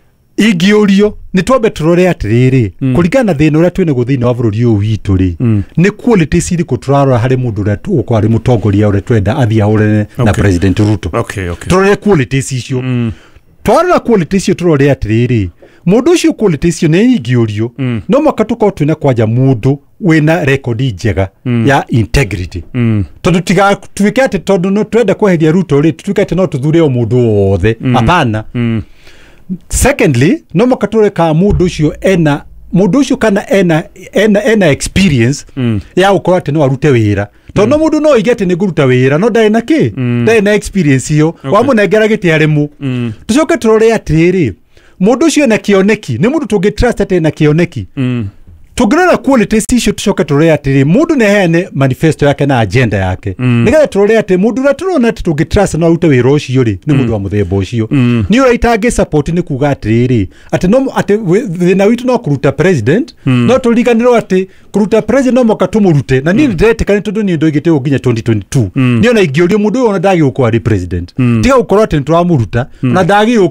igiurio ni twambe turore atiriri mm. kuringana thina uria twine guthina wa bururi uyu witu ri mm. ni quality ciri kuturarora hari mundu uria tu kwa ari mutongoria uria twenda athia urene okay. na president Ruto okay okay turore quality icio mm. twara quality icio turore atiriri mundu ucio quality icio ni igiurio mm. no makatuko twina kwaja mundu wina record njega mm. ya integrity mm. tondu tiga twike ati tondu no twenda kweheria Ruto ri twike ati no tuthure o mundu wothe apana mm. mm. secondly no makature ka mundu ucio ena mundu ucio kana ena ena ena experience mm. ya ukora ati no arute wira tondu mm. mundu no igete ni guruta wira no ndai na ki mm. ndai na experience iyo okay. wa munengera giti arimu mm. tucoke turore atiriri mundu ucio na kioneki ni mundu tungi trust ati na kioneki mm. tungirora qualities icio tucoke turore atiri mundu neheane manifesto yake na agenda yake mm. nigetha turore ati mundu ra turona ati tungitrust na ute wira ucio ri ni mundu wa muthemba ucio mm. ni uraitange support ni kuga atiri ati no ati thina witu no kuruta president mm. no turiganirwo ati kuruta president no moka tumurute na ni mm. ndiretikani tondu ni ndoigite uginya twenty twenty-two mm. ni ona ingiorio mundu ona ndagi ukwa ri president mm. tiga ukorwo ati turamuruta mm. na ndagi